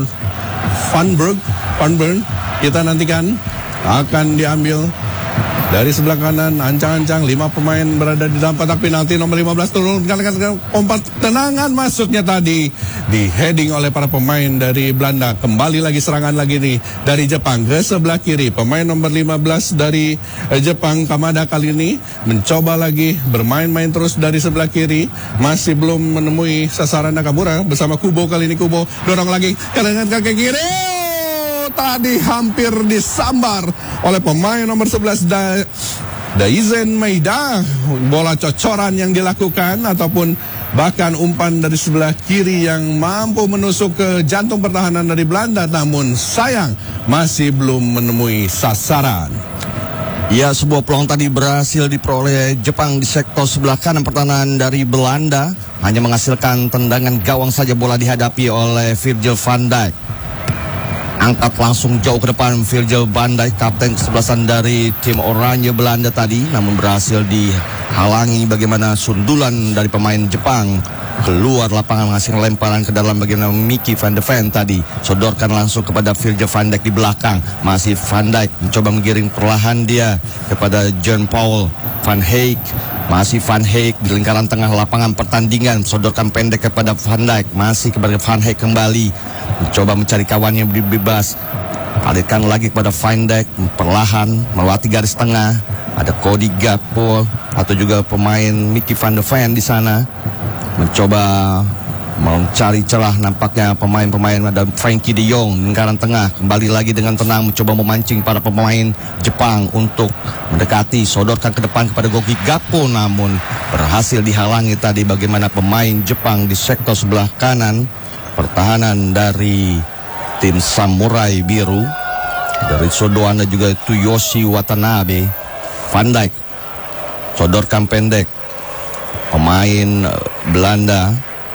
Van Berg, Van Berg, kita nantikan akan diambil dari sebelah kanan, ancang-ancang lima pemain berada di dalam kotak penalti. Nomor lima belas turun, umpan tendangan masuknya tadi di heading oleh para pemain dari Belanda. Kembali lagi serangan lagi nih dari Jepang ke sebelah kiri. Pemain nomor lima belas dari eh, Jepang, Kamada kali ini mencoba lagi bermain-main terus dari sebelah kiri. Masih belum menemui sasaran Nakamura bersama Kubo kali ini. Kubo dorong lagi ke dengan kaki kiri. Tadi hampir disambar oleh pemain nomor sebelas da Daizen Maeda. Bola cocoran yang dilakukan ataupun bahkan umpan dari sebelah kiri yang mampu menusuk ke jantung pertahanan dari Belanda. Namun sayang masih belum menemui sasaran. Ya, sebuah peluang tadi berhasil diperoleh Jepang di sektor sebelah kanan pertahanan dari Belanda. Hanya menghasilkan tendangan gawang saja bola dihadapi oleh Virgil van Dijk. Angkat langsung jauh ke depan Virgil van Dijk, kapten kesebelasan dari tim Oranje Belanda tadi. Namun berhasil dihalangi bagaimana sundulan dari pemain Jepang. Keluar lapangan menghasilkan lemparan ke dalam bagaimana Mickey van de Ven tadi. Sodorkan langsung kepada Virgil van Dijk di belakang. Masih Van Dijk mencoba menggiring perlahan dia kepada John Paul Van Heek. Masih Van Heek di lingkaran tengah lapangan pertandingan. Sodorkan pendek kepada Van Dijk. Masih kepada Van Heek kembali. Mencoba mencari kawannya bebas. Alirkan lagi kepada Van Dijk. Perlahan melewati garis tengah. Ada Cody Gakpo atau juga pemain Mickey van de Ven di sana. Mencoba mencari celah nampaknya pemain-pemain. Ada Frankie de Jong lingkaran tengah. Kembali lagi dengan tenang mencoba memancing para pemain Jepang untuk mendekati. Sodorkan ke depan kepada Gogi Gakpo. Namun berhasil dihalangi tadi bagaimana pemain Jepang di sektor sebelah kanan pertahanan dari tim Samurai Biru. Dari Sodoan dan juga Tsuyoshi Watanabe. Van Dijk sodorkan pendek pemain Belanda.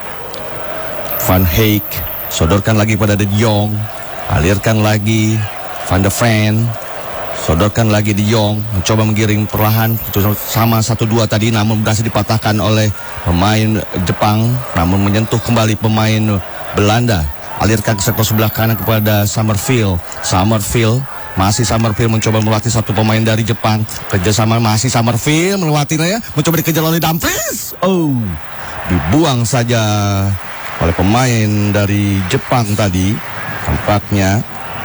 Van Heek sodorkan lagi pada De Jong. Alirkan lagi Van de Ven. Sodorkan lagi De Jong. Mencoba menggiring perlahan sama satu dua tadi. Namun berhasil dipatahkan oleh pemain Jepang. Namun menyentuh kembali pemain Belanda. Alirkan ke sektor sebelah kanan kepada Summerfield. Summerfield masih Summerfield mencoba melatih satu pemain dari Jepang. Kerjasama masih Summerfield melewatinya ya. Mencoba dikejar oleh Dumfries. Oh, dibuang saja oleh pemain dari Jepang tadi. Tampaknya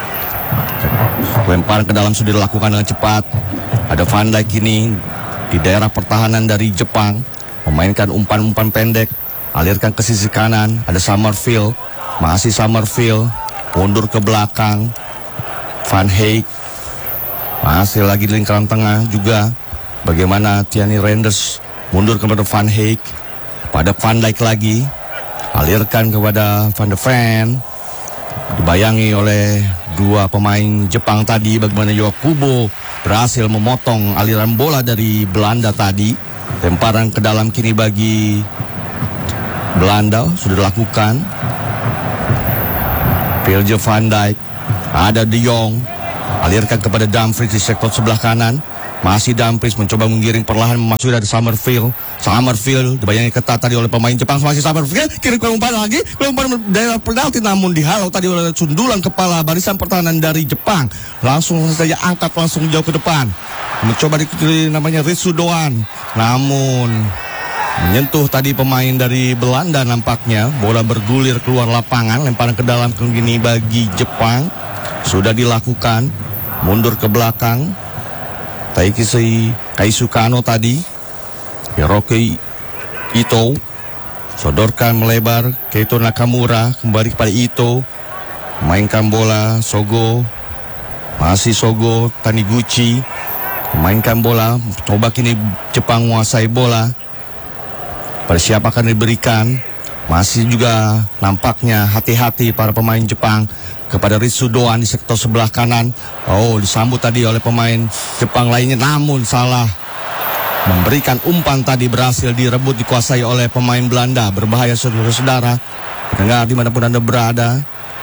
lemparan ke dalam sudah dilakukan dengan cepat. Ada Van Dijk ini di daerah pertahanan dari Jepang. Memainkan umpan-umpan pendek. Alirkan ke sisi kanan. Ada Summerfield. Masih Summerfield. Mundur ke belakang. Van Heek masih lagi di lingkaran tengah juga. Bagaimana Tiani Reinders mundur kepada Van Heek. Pada Van Dijk lagi. Alirkan kepada Van de Ven. dibayangi oleh dua pemain Jepang tadi. Bagaimana juga Kubo berhasil memotong aliran bola dari Belanda tadi. Lemparan ke dalam kini bagi Belanda sudah dilakukan. Virgil van Dijk, ada De Jong, alirkan kepada Dumfries di sektor sebelah kanan. Masih Dumfries mencoba menggiring perlahan memasuki dari Summerfield. Summerfield dibayangi ketat tadi oleh pemain Jepang. Masih Summerfield, kirim ke umpan lagi, ke umpan daerah penalti, namun dihalau tadi oleh sundulan kepala barisan pertahanan dari Jepang. Langsung saja angkat langsung jauh ke depan. Mencoba di namanya Ritsu Doan, namun menyentuh tadi pemain dari Belanda nampaknya. Bola bergulir keluar lapangan, lemparan ke dalam kini bagi Jepang. Sudah dilakukan, mundur ke belakang. Taikisi Kaisukano tadi, Hiroki Ito, sodorkan melebar, Keito Nakamura, kembali kepada Ito, mainkan bola, Sogo, masih Sogo, Taniguchi, mainkan bola, coba kini Jepang menguasai bola, pada siapa akan diberikan, masih juga nampaknya hati-hati para pemain Jepang, kepada Ritsu Doan di sektor sebelah kanan. Oh, disambut tadi oleh pemain Jepang lainnya, namun salah. Memberikan umpan tadi berhasil direbut, dikuasai oleh pemain Belanda. Berbahaya saudara-saudara. Pendengar dimanapun Anda berada.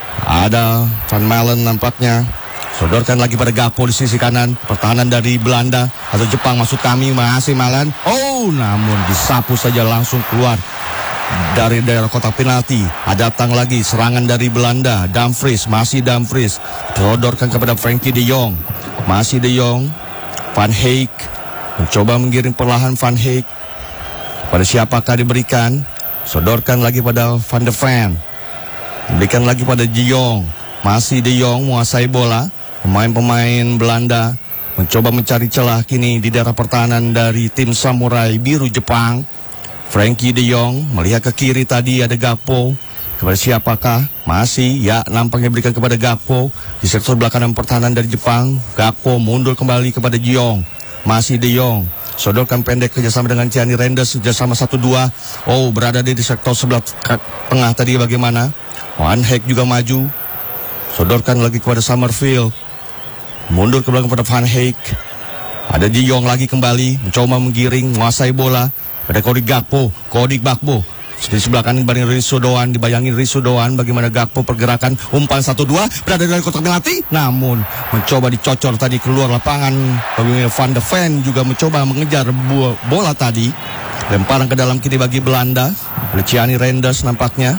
Ada Van Malen nampaknya. Sodorkan lagi pada Gakpo di sisi kanan. Pertahanan dari Belanda atau Jepang maksud kami, masih Malen. Oh, namun disapu saja langsung keluar dari daerah kotak penalti. Datang lagi serangan dari Belanda. Dumfries, masih Dumfries, sodorkan kepada Frankie De Jong. Masih De Jong. Van Heek mencoba menggiring perlahan. Van Heek, pada siapakah diberikan? Sodorkan lagi pada Van de Ven. Diberikan lagi pada De Jong. Masih De Jong menguasai bola. Pemain-pemain Belanda mencoba mencari celah kini di daerah pertahanan dari tim Samurai Biru Jepang. Frankie De Jong melihat ke kiri tadi, ada Gakpo. Kepada siapakah? Masih, ya, nampaknya berikan kepada Gakpo di sektor belakang pertahanan dari Jepang. Gakpo mundur kembali kepada De Jong. Masih De Jong, sodorkan pendek kerjasama dengan Gianni Reinders, kerjasama satu dua. Oh, berada di sektor sebelah tengah tadi bagaimana? Van Heek juga maju, sodorkan lagi kepada Summerfield. Mundur ke belakang kepada Van Heek. Ada De Jong lagi kembali, mencoba menggiring, menguasai bola. Pada Cody Gakpo, Cody Gakpo di sebelah kanan dibanding Ritsu Doan, dibayangi Ritsu Doan. Bagaimana Gakpo pergerakan umpan satu dua, berada dari kotak penalti, namun mencoba dicocor tadi keluar lapangan. Bagaimana Van de Ven juga mencoba mengejar bola tadi. Lemparan ke dalam kiri bagi Belanda oleh Gianni Reinders nampaknya.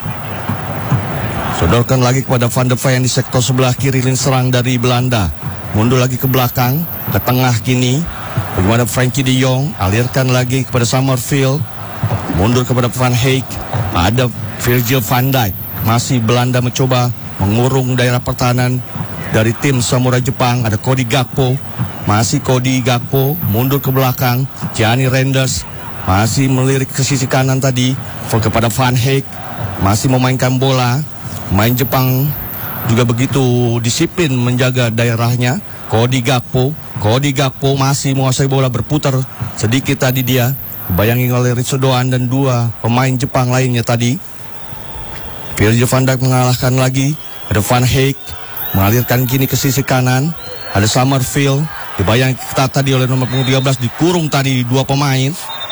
Sodorkan lagi kepada Van de Ven di sektor sebelah kiri lini serang dari Belanda. Mundur lagi ke belakang, ke tengah kini. Bagaimana Frankie De Jong, alirkan lagi kepada Summerfield. Mundur kepada Van Heek. Ada Virgil van Dijk. Masih Belanda mencoba mengurung daerah pertahanan dari tim Samurai Jepang. Ada Cody Gakpo. Masih Cody Gakpo, mundur ke belakang. Gianni Reinders masih melirik ke sisi kanan tadi kepada Van Heek. Masih memainkan bola. Main Jepang juga begitu disiplin menjaga daerahnya. Cody Gakpo, Cody Gakpo masih menguasai bola, berputar sedikit tadi dia, dibayangi oleh Ritsu Doan dan dua pemain Jepang lainnya tadi. Virgil van Dijk mengalahkan lagi. Ada Van Heek mengalirkan kini ke sisi kanan. Ada Summerfield, dibayangi ketat tadi oleh nomor tiga belas, dikurung tadi dua pemain.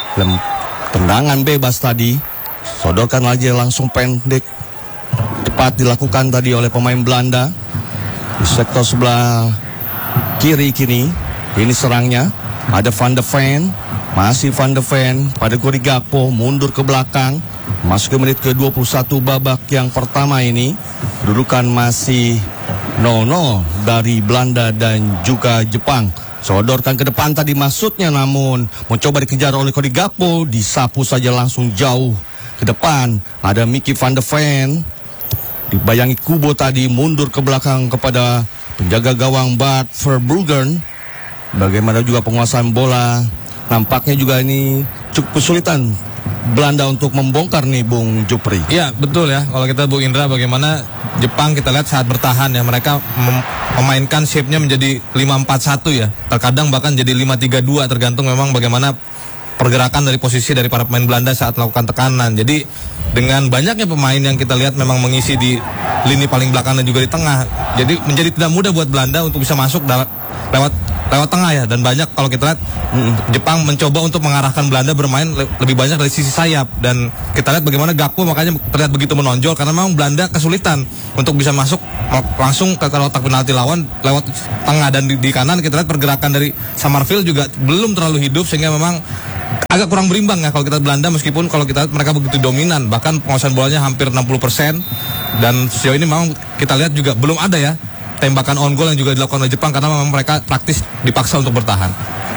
Tendangan bebas tadi, sodorkan lagi langsung pendek, tepat dilakukan tadi oleh pemain Belanda di sektor sebelah kiri kini. Ini serangnya ada Van de Ven, masih Van de Ven pada Cody Gakpo, mundur ke belakang. Masuk ke menit ke dua puluh satu babak yang pertama ini. Kedudukan masih nol nol dari Belanda dan juga Jepang. Sodorkan ke depan tadi maksudnya, namun mencoba dikejar oleh Cody Gakpo, disapu saja langsung jauh ke depan. Ada Mickey Van de Ven, dibayangi Kubo tadi, mundur ke belakang kepada penjaga gawang Bart Verbruggen. Bagaimana juga penguasaan bola. Nampaknya juga ini cukup kesulitan Belanda untuk membongkar nih Bung Jupri. Iya betul ya. Kalau kita Bung Indra, bagaimana Jepang kita lihat saat bertahan ya, mereka mem- memainkan shape-nya menjadi lima empat satu ya. Terkadang bahkan jadi lima tiga dua, tergantung memang bagaimana pergerakan dari posisi dari para pemain Belanda saat melakukan tekanan. Jadi dengan banyaknya pemain yang kita lihat memang mengisi di lini paling belakang dan juga di tengah. Jadi menjadi tidak mudah buat Belanda untuk bisa masuk dalam, lewat lewat tengah ya. Dan banyak kalau kita lihat Jepang mencoba untuk mengarahkan Belanda bermain le- lebih banyak dari sisi sayap. Dan kita lihat bagaimana Gakpo makanya terlihat begitu menonjol karena memang Belanda kesulitan untuk bisa masuk langsung ke kotak penalti lawan lewat tengah. Dan di, di kanan kita lihat pergerakan dari Summerfield juga belum terlalu hidup sehingga memang agak kurang berimbang ya kalau kita Belanda, meskipun kalau kita lihat mereka begitu dominan, bahkan penguasaan bolanya hampir enam puluh persen. Dan sejauh ini memang kita lihat juga belum ada ya tembakan on goal yang juga dilakukan oleh Jepang karena memang mereka praktis dipaksa untuk bertahan.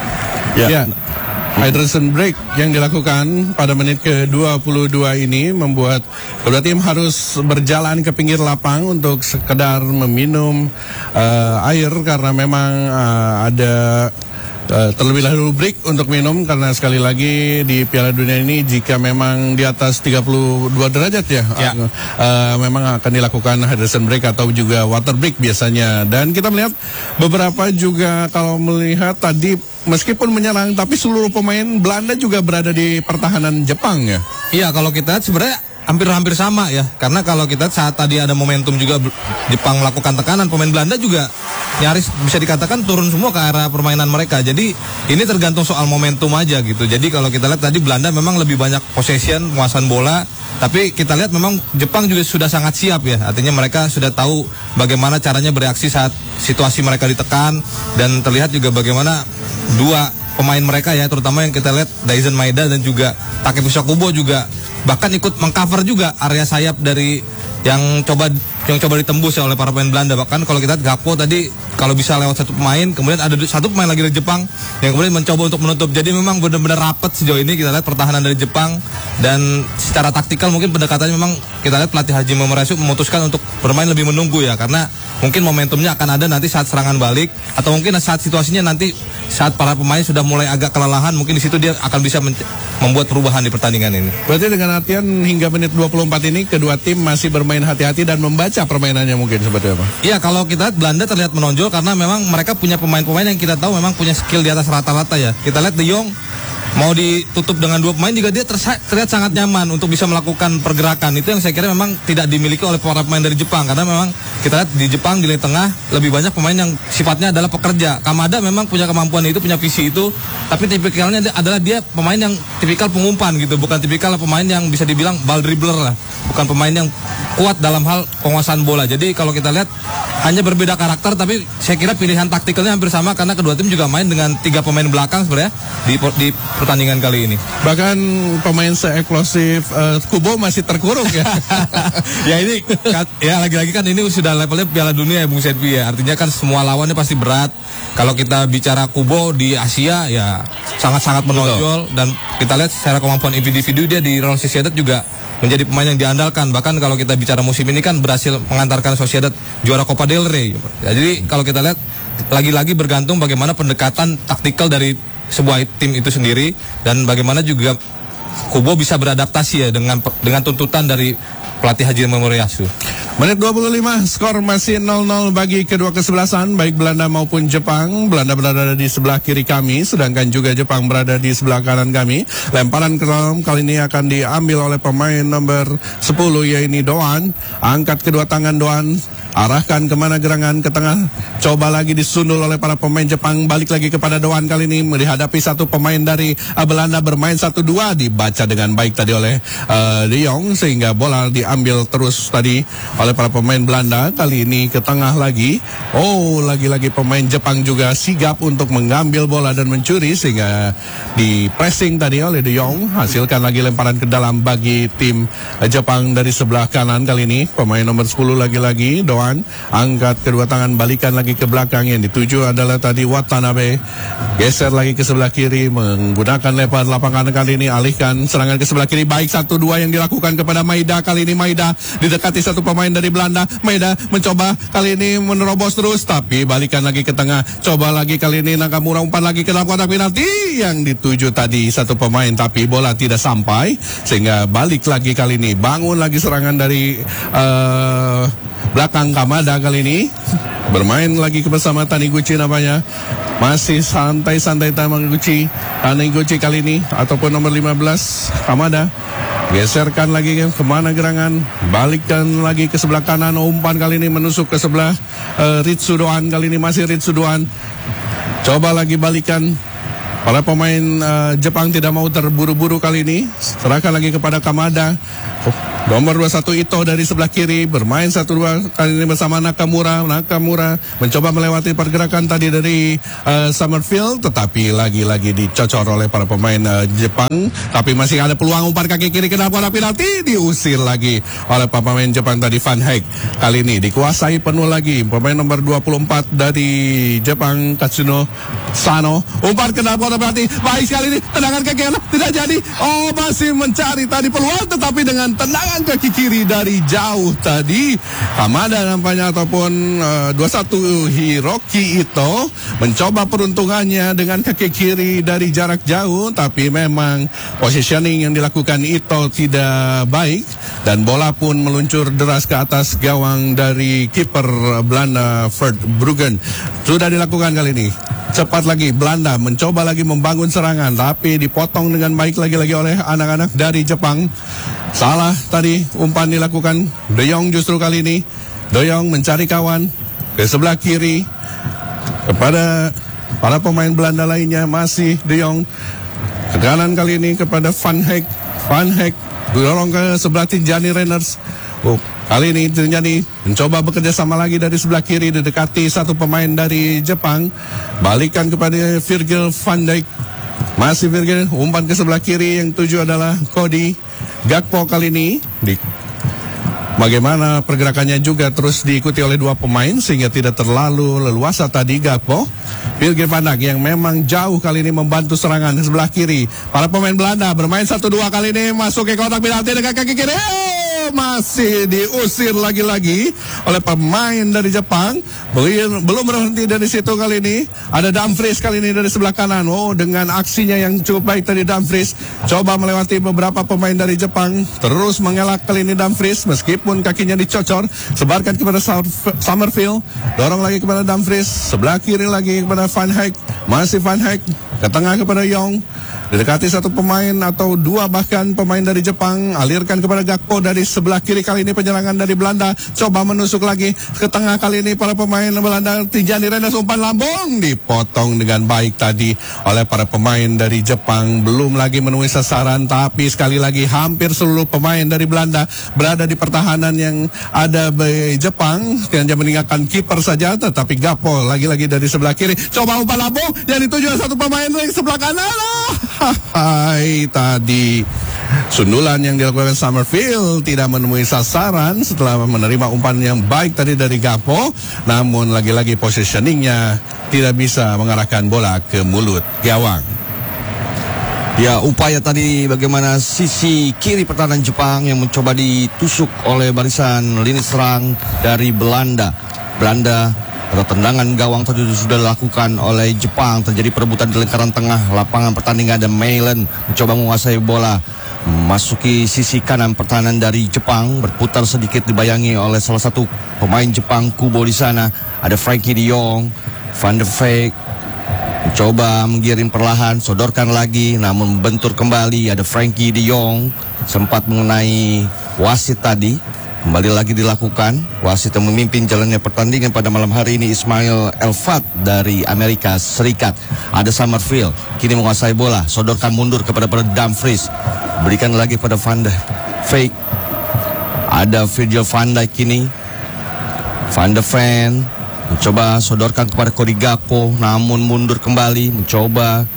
Ya. ya. Hydration break yang dilakukan pada menit ke dua puluh dua ini membuat kedua tim harus berjalan ke pinggir lapang untuk sekedar meminum uh, air karena memang uh, ada Uh, terlebih dahulu break untuk minum karena sekali lagi di Piala Dunia ini jika memang di atas tiga puluh dua derajat ya, ya. Uh, uh, memang akan dilakukan hydration break atau juga water break biasanya. Dan kita melihat beberapa juga kalau melihat tadi meskipun menyerang tapi seluruh pemain Belanda juga berada di pertahanan Jepang ya. Iya, kalau kita lihat sebenarnya hampir-hampir sama ya, karena kalau kita saat tadi ada momentum juga Jepang melakukan tekanan, pemain Belanda juga nyaris bisa dikatakan turun semua ke arah permainan mereka. Jadi ini tergantung soal momentum aja gitu. Jadi kalau kita lihat tadi Belanda memang lebih banyak possession, penguasaan bola, tapi kita lihat memang Jepang juga sudah sangat siap ya. Artinya mereka sudah tahu bagaimana caranya bereaksi saat situasi mereka ditekan, dan terlihat juga bagaimana dua pemain mereka ya, terutama yang kita lihat Daizen Maeda dan juga Takefusa Kubo juga bahkan ikut mengcover juga area sayap dari yang coba yang coba ditembus ya oleh para pemain Belanda. Bahkan kalau kita lihat Gakpo tadi kalau bisa lewat satu pemain, kemudian ada satu pemain lagi dari Jepang yang kemudian mencoba untuk menutup. Jadi memang benar-benar rapat sejauh ini kita lihat pertahanan dari Jepang. Dan secara taktikal mungkin pendekatannya memang kita lihat pelatih Hajime Murayasu memutuskan untuk bermain lebih menunggu ya, karena mungkin momentumnya akan ada nanti saat serangan balik, atau mungkin saat situasinya nanti saat para pemain sudah mulai agak kelelahan, mungkin di situ dia akan bisa membuat perubahan di pertandingan ini. Berarti dengan artian hingga menit dua puluh empat ini kedua tim masih bermain hati-hati dan membaca permainannya mungkin seperti apa? Iya, kalau kita lihat Belanda terlihat menonjol karena memang mereka punya pemain-pemain yang kita tahu memang punya skill di atas rata-rata ya. Kita lihat De Jong mau ditutup dengan dua pemain juga dia terlihat sangat nyaman untuk bisa melakukan pergerakan. Itu yang saya kira memang tidak dimiliki oleh para pemain dari Jepang, karena memang kita lihat di Jepang di lini tengah lebih banyak pemain yang sifatnya adalah pekerja. Kamada memang punya kemampuan itu, punya visi itu, tapi tipikalnya adalah dia pemain yang tipikal pengumpan gitu, bukan tipikal pemain yang bisa dibilang ball dribbler lah, bukan pemain yang kuat dalam hal penguasaan bola. Jadi kalau kita lihat hanya berbeda karakter, tapi saya kira pilihan taktikalnya hampir sama karena kedua tim juga main dengan tiga pemain belakang sebenarnya di, di pertandingan kali ini. Bahkan pemain se-eksplosif uh, Kubo masih terkurung ya. Ya ini ya lagi-lagi kan ini sudah levelnya Piala Dunia ya Bung Setvi ya. Artinya kan semua lawannya pasti berat. Kalau kita bicara Kubo di Asia ya sangat-sangat menonjol, dan kita lihat secara kemampuan individu dia di Real Sociedad juga menjadi pemain yang diandalkan. Bahkan kalau kita bicara musim ini kan berhasil mengantarkan Sociedad juara Copa del Rey. Ya, jadi kalau kita lihat lagi-lagi bergantung bagaimana pendekatan taktikal dari sebuah tim itu sendiri, dan bagaimana juga Kubo bisa beradaptasi ya dengan dengan tuntutan dari pelatih Hajime Murayasu. Menit dua puluh lima, skor masih nol nol bagi kedua kesebelasan, baik Belanda maupun Jepang. Belanda berada di sebelah kiri kami, sedangkan juga Jepang berada di sebelah kanan kami. Lemparan ke dalam kali ini akan diambil oleh pemain nomor sepuluh, yaitu Doan. Angkat kedua tangan Doan, arahkan kemana gerangan, ke tengah. Coba lagi disundul oleh para pemain Jepang, balik lagi kepada Doan kali ini menghadapi satu pemain dari uh, Belanda bermain satu dua. Dibaca dengan baik tadi oleh uh, De Jong, sehingga bola diambil terus tadi oleh para pemain Belanda. Kali ini ke tengah lagi. Oh, lagi-lagi pemain Jepang juga sigap untuk mengambil bola dan mencuri, sehingga di pressing tadi oleh De Jong. Hasilkan lagi lemparan ke dalam bagi tim uh, Jepang dari sebelah kanan. Kali ini pemain nomor sepuluh lagi-lagi Doan, angkat kedua tangan, balikan lagi ke belakang. Yang dituju adalah tadi Watanabe, geser lagi ke sebelah kiri menggunakan lebar lapangan. Kali ini alihkan serangan ke sebelah kiri, baik satu dua yang dilakukan kepada Maeda. Kali ini Maeda didekati satu pemain dari Belanda. Maeda mencoba kali ini menerobos terus, tapi balikan lagi ke tengah. Coba lagi kali ini Nakamura umpan lagi ke dalam kotak penalti. Yang dituju tadi satu pemain, tapi bola tidak sampai, sehingga balik lagi kali ini. Bangun lagi serangan dari uh, belakang Kamada kali ini. Bermain lagi bersama Taniguchi namanya. Masih santai-santai Taniguchi. Taniguchi kali ini ataupun nomor lima belas Kamada. Geserkan lagi kemana gerangan, balikkan lagi ke sebelah kanan. Umpan kali ini menusuk ke sebelah uh, Ritsu Doan. Kali ini masih Ritsu Doan. Coba lagi balikan. Para pemain uh, Jepang tidak mau terburu-buru kali ini. Serahkan lagi kepada Kamada. Oh, nomor dua puluh satu Ito dari sebelah kiri bermain satu dua kali ini bersama Nakamura. Nakamura mencoba melewati pergerakan tadi dari uh, Summerfield, tetapi lagi-lagi dicocor oleh para pemain uh, Jepang. Tapi masih ada peluang umpan kaki kiri ke dalam kotak penalti, diusir lagi oleh para pemain Jepang tadi. Van Hek kali ini dikuasai penuh lagi pemain nomor dua puluh empat dari Jepang, Katsuno Sano. Umpan ke dalam kotak penalti, baik sekali ini, tendangan kaki kanan tidak jadi. Oh, masih mencari tadi peluang, tetapi dengan tendangan kaki kiri dari jauh tadi Kamada nampaknya ataupun uh, dua puluh satu Hiroki Ito mencoba peruntungannya dengan kaki kiri dari jarak jauh, tapi memang positioning yang dilakukan Ito tidak baik dan bola pun meluncur deras ke atas gawang dari kiper Belanda Verbruggen. Sudah dilakukan kali ini. Cepat lagi Belanda mencoba lagi membangun serangan, tapi dipotong dengan baik lagi-lagi oleh anak-anak dari Jepang. Salah tadi umpan dilakukan De Jong justru kali ini. De Jong mencari kawan ke sebelah kiri kepada para pemain Belanda lainnya, masih De Jong ke kanan kali ini kepada Van Hek. Van Hek dorong ke sebelah Tinjani Reiners. Oh, kali ini Tinjani mencoba bekerja sama lagi dari sebelah kiri, didekati satu pemain dari Jepang. Balikan kepada Virgil van Dijk. Masih Virgil, umpan ke sebelah kiri, yang tuju adalah Cody Gakpo kali ini. Di, bagaimana pergerakannya juga terus diikuti oleh dua pemain sehingga tidak terlalu leluasa tadi Gakpo. Virgil van Dijk yang memang jauh kali ini membantu serangan di sebelah kiri. Para pemain Belanda bermain satu dua kali ini, masuk ke kotak penalti dengan kaki kiri. Masih diusir lagi-lagi oleh pemain dari Jepang. Belum, belum berhenti dari situ kali ini. Ada Dumfries kali ini dari sebelah kanan. Oh, dengan aksinya yang cukup baik tadi Dumfries. Coba melewati beberapa pemain dari Jepang. Terus mengelak kali ini Dumfries. Meskipun kakinya dicocor. Sebarkan kepada Summerfield. Dorong lagi kepada Dumfries. Sebelah kiri lagi kepada Van Hek. Masih Van Hek. Ke tengah kepada Young. Didekati satu pemain atau dua bahkan pemain dari Jepang. Alirkan kepada Gakpo dari sebelah kiri. Kali ini penyerangan dari Belanda. Coba menusuk lagi ke tengah kali ini para pemain Belanda. Tinjani Reiners, umpan lambung dipotong dengan baik tadi oleh para pemain dari Jepang. Belum lagi menemui sasaran, tapi sekali lagi hampir seluruh pemain dari Belanda berada di pertahanan yang ada di Jepang. Hanya meninggalkan kiper saja, tetapi Gakpo lagi-lagi dari sebelah kiri. Coba umpan lambung yang dituju satu pemain dari sebelah kanan. Hai, tadi sundulan yang dilakukan Summerfield tidak menemui sasaran setelah menerima umpan yang baik tadi dari Gakpo, namun lagi-lagi positioningnya tidak bisa mengarahkan bola ke mulut gawang. Ya, upaya tadi bagaimana sisi kiri pertahanan Jepang yang mencoba ditusuk oleh barisan lini serang dari Belanda. Belanda atau tendangan gawang tadi sudah dilakukan oleh Jepang. Terjadi perebutan di lingkaran tengah lapangan pertandingan. Ada Mailen mencoba menguasai bola, masuki sisi kanan pertahanan dari Jepang, berputar sedikit dibayangi oleh salah satu pemain Jepang, Kubo di sana. Ada Frankie De Jong, Van de Beek mencoba menggiring perlahan, sodorkan lagi, namun bentur kembali. Ada Frankie De Jong sempat mengenai wasit tadi. Kembali lagi dilakukan. Wasit yang memimpin jalannya pertandingan pada malam hari ini Ismail Elfat dari Amerika Serikat. Ada Summerfield kini menguasai bola, sodorkan mundur kepada Dumfries, berikan lagi pada Van de Beek. Ada Virgil van Dijk kini. Van de Ven mencoba sodorkan kepada Cody Gakpo, namun mundur kembali. Mencoba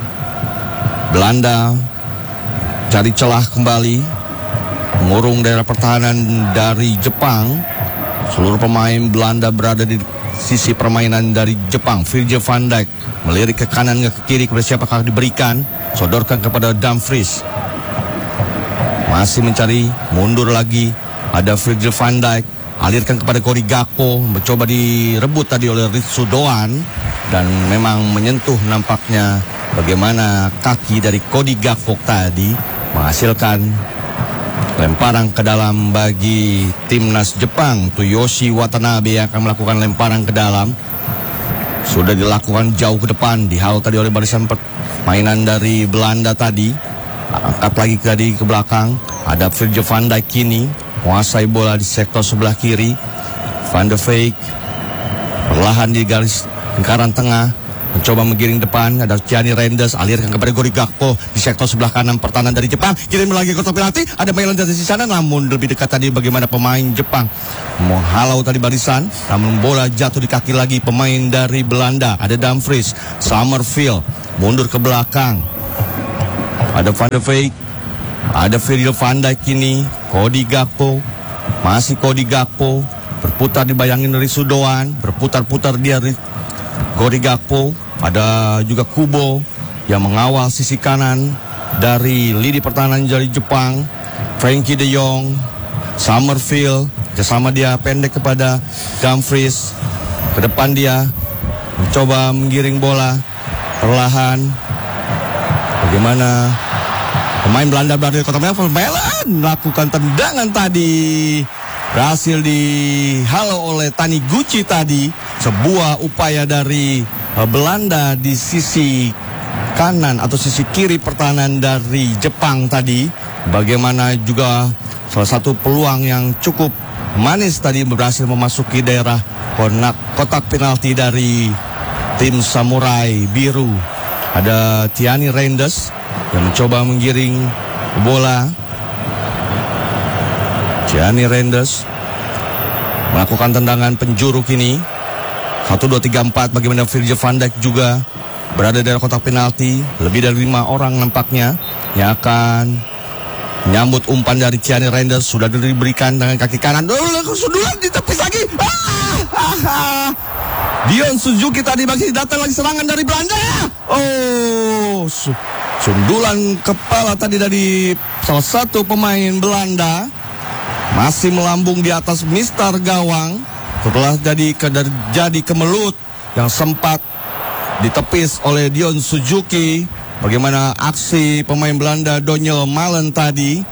Belanda cari celah kembali, mengurung daerah pertahanan dari Jepang. Seluruh pemain Belanda berada di sisi permainan dari Jepang. Virgil van Dijk melirik ke kanan ke kiri, kepada siapakah diberikan, sodorkan kepada Dumfries, masih mencari, mundur lagi. Ada Virgil van Dijk, alirkan kepada Cody Gakpo, mencoba direbut tadi oleh Ritsu Doan, dan memang menyentuh nampaknya bagaimana kaki dari Cody Gakpo tadi menghasilkan lemparan ke dalam bagi timnas Jepang. Toyoshi Watanabe yang akan melakukan lemparan ke dalam. Sudah dilakukan jauh ke depan, dihal tadi oleh barisan permainan dari Belanda tadi. Angkat lagi tadi ke belakang. Ada Virgil van Dijk kini menguasai bola di sektor sebelah kiri. Van de Beek perlahan di garis lingkaran tengah, mencoba menggiring depan. Ada Gianni Reinders, alirkan kepada Gori Gakpo di sektor sebelah kanan pertahanan dari Jepang. Kirim lagi kotak penalti. Ada Mailan dari sana, namun lebih dekat tadi bagaimana pemain Jepang menghalau tadi barisan, namun bola jatuh di kaki lagi pemain dari Belanda. Ada Dumfries, Summerfield mundur ke belakang. Ada Van de Beek, ada Virgil van Dijk kini, Cody Gakpo, masih Cody Gakpo, berputar dibayangin dari Sudoan, berputar-putar dia Gori Gakpo. Ada juga Kubo yang mengawal sisi kanan dari lini pertahanan dari Jepang. Frankie de Jong, Summerfield, bersama dia pendek kepada Dumfries. Ke depan dia mencoba menggiring bola perlahan. Bagaimana pemain Belanda berada di kota Melan melakukan tendangan tadi, berhasil dihalau oleh Taniguchi tadi. Sebuah upaya dari uh, Belanda di sisi kanan atau sisi kiri pertahanan dari Jepang tadi. Bagaimana juga salah satu peluang yang cukup manis tadi berhasil memasuki daerah kotak, kotak penalti dari tim Samurai Biru. Ada Gianni Reinders yang mencoba menggiring bola. Gianni Reinders melakukan tendangan penjuru kini. Satu, dua, tiga, empat. Bagaimana Virgil van Dijk juga berada di kotak penalti. Lebih dari lima orang nampaknya yang akan menyambut umpan dari Gianni Reinders. Sudah diberikan dengan kaki kanan. Oh, sudulan ditepis lagi. Ah, ah, ah. Dion Suzuki tadi masih datang lagi serangan dari Belanda. Oh, sundulan kepala tadi dari salah satu pemain Belanda. Masih melambung di atas mister gawang. Setelah jadi jadi kemelut yang sempat ditepis oleh Dion Suzuki. Bagaimana aksi pemain Belanda Donyell Malen tadi.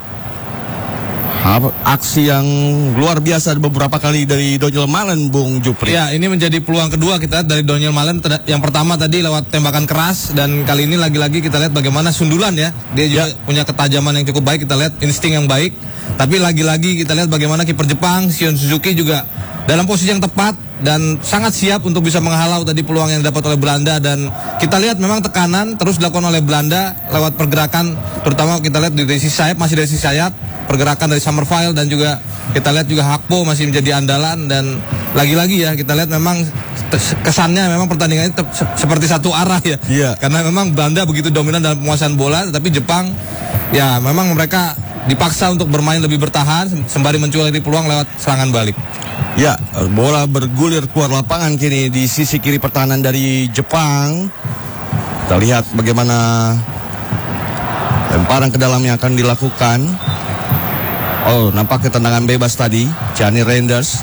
Aksi yang luar biasa beberapa kali dari Donyell Malen, Bung Jupri. Ya, ini menjadi peluang kedua kita dari Donyell Malen. Yang pertama tadi lewat tembakan keras, dan kali ini lagi-lagi kita lihat bagaimana sundulan ya. Dia juga ya. punya ketajaman yang cukup baik, kita lihat insting yang baik. Tapi lagi-lagi kita lihat bagaimana kiper Jepang, Shion Suzuki juga dalam posisi yang tepat dan sangat siap untuk bisa menghalau tadi peluang yang didapat oleh Belanda. Dan kita lihat memang tekanan terus dilakukan oleh Belanda lewat pergerakan, terutama kita lihat dari sisi sayap, masih dari sisi sayap, pergerakan dari Summerfield, dan juga kita lihat juga Gakpo masih menjadi andalan. Dan lagi-lagi ya kita lihat memang kesannya memang pertandingan ini seperti satu arah ya. Yeah. Karena memang Belanda begitu dominan dalam penguasaan bola, tapi Jepang ya memang mereka dipaksa untuk bermain lebih bertahan sembari menculik peluang lewat serangan balik. Ya, bola bergulir keluar lapangan kini di sisi kiri pertahanan dari Jepang. Kita lihat bagaimana lemparan ke dalam yang akan dilakukan. Oh, nampaknya tendangan bebas tadi. Gianni Reinders,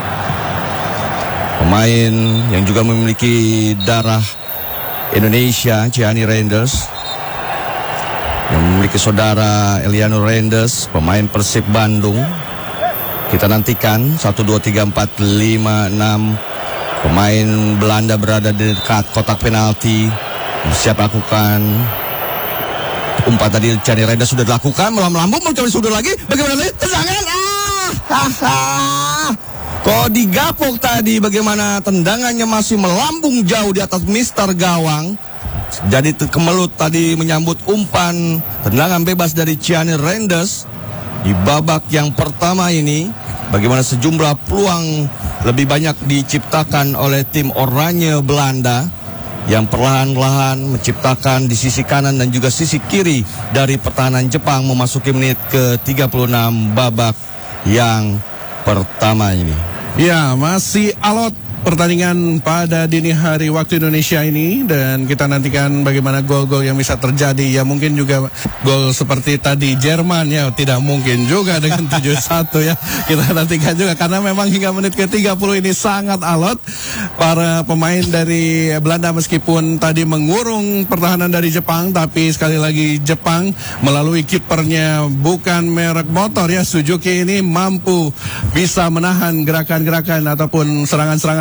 pemain yang juga memiliki darah Indonesia, Gianni Reinders, yang memiliki saudara Eliano Reinders, pemain Persib Bandung. Kita nantikan satu, dua, tiga, empat, lima, enam pemain Belanda berada di dekat kotak penalti. Siap lakukan umpan tadi. Gianni Reinders sudah dilakukan, melambung mencoba sudah lagi. Bagaimana tadi tendangan? Ah, haha. Cody Gakpo tadi bagaimana tendangannya masih melambung jauh di atas mister gawang. Jadi kemelut tadi menyambut umpan tendangan bebas dari Gianni Reinders di babak yang pertama ini. Bagaimana sejumlah peluang lebih banyak diciptakan oleh tim oranye Belanda yang perlahan-lahan menciptakan di sisi kanan dan juga sisi kiri dari pertahanan Jepang memasuki menit ke tiga puluh enam babak yang pertama ini. Ya, masih alot pertandingan pada dini hari waktu Indonesia ini, dan kita nantikan bagaimana gol-gol yang bisa terjadi. Ya mungkin juga gol seperti tadi Jerman, ya tidak mungkin juga dengan tujuh satu ya. Kita nantikan juga karena memang hingga menit ke tiga puluh ini sangat alot. Para pemain dari Belanda meskipun tadi mengurung pertahanan dari Jepang, tapi sekali lagi Jepang melalui kipernya bukan merek motor ya, Suzuki ini mampu bisa menahan gerakan-gerakan ataupun serangan-serangan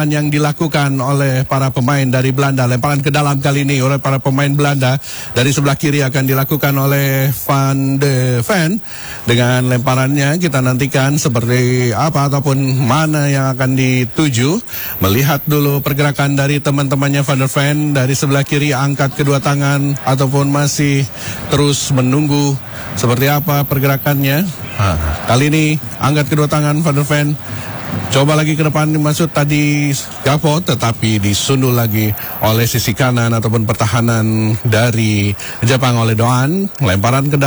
lemparan yang dilakukan oleh para pemain dari Belanda. Lemparan ke dalam kali ini oleh para pemain Belanda. Dari sebelah kiri akan dilakukan oleh Van de Ven. Dengan lemparannya kita nantikan seperti apa ataupun mana yang akan dituju. Melihat dulu pergerakan dari teman-temannya Van der Ven. Dari sebelah kiri angkat kedua tangan ataupun masih terus menunggu seperti apa pergerakannya. Nah, kali ini angkat kedua tangan Van der Ven. Coba lagi ke depan dimaksud tadi Gapo, tetapi disundul lagi oleh sisi kanan ataupun pertahanan dari Jepang oleh Doan. Lemparan ke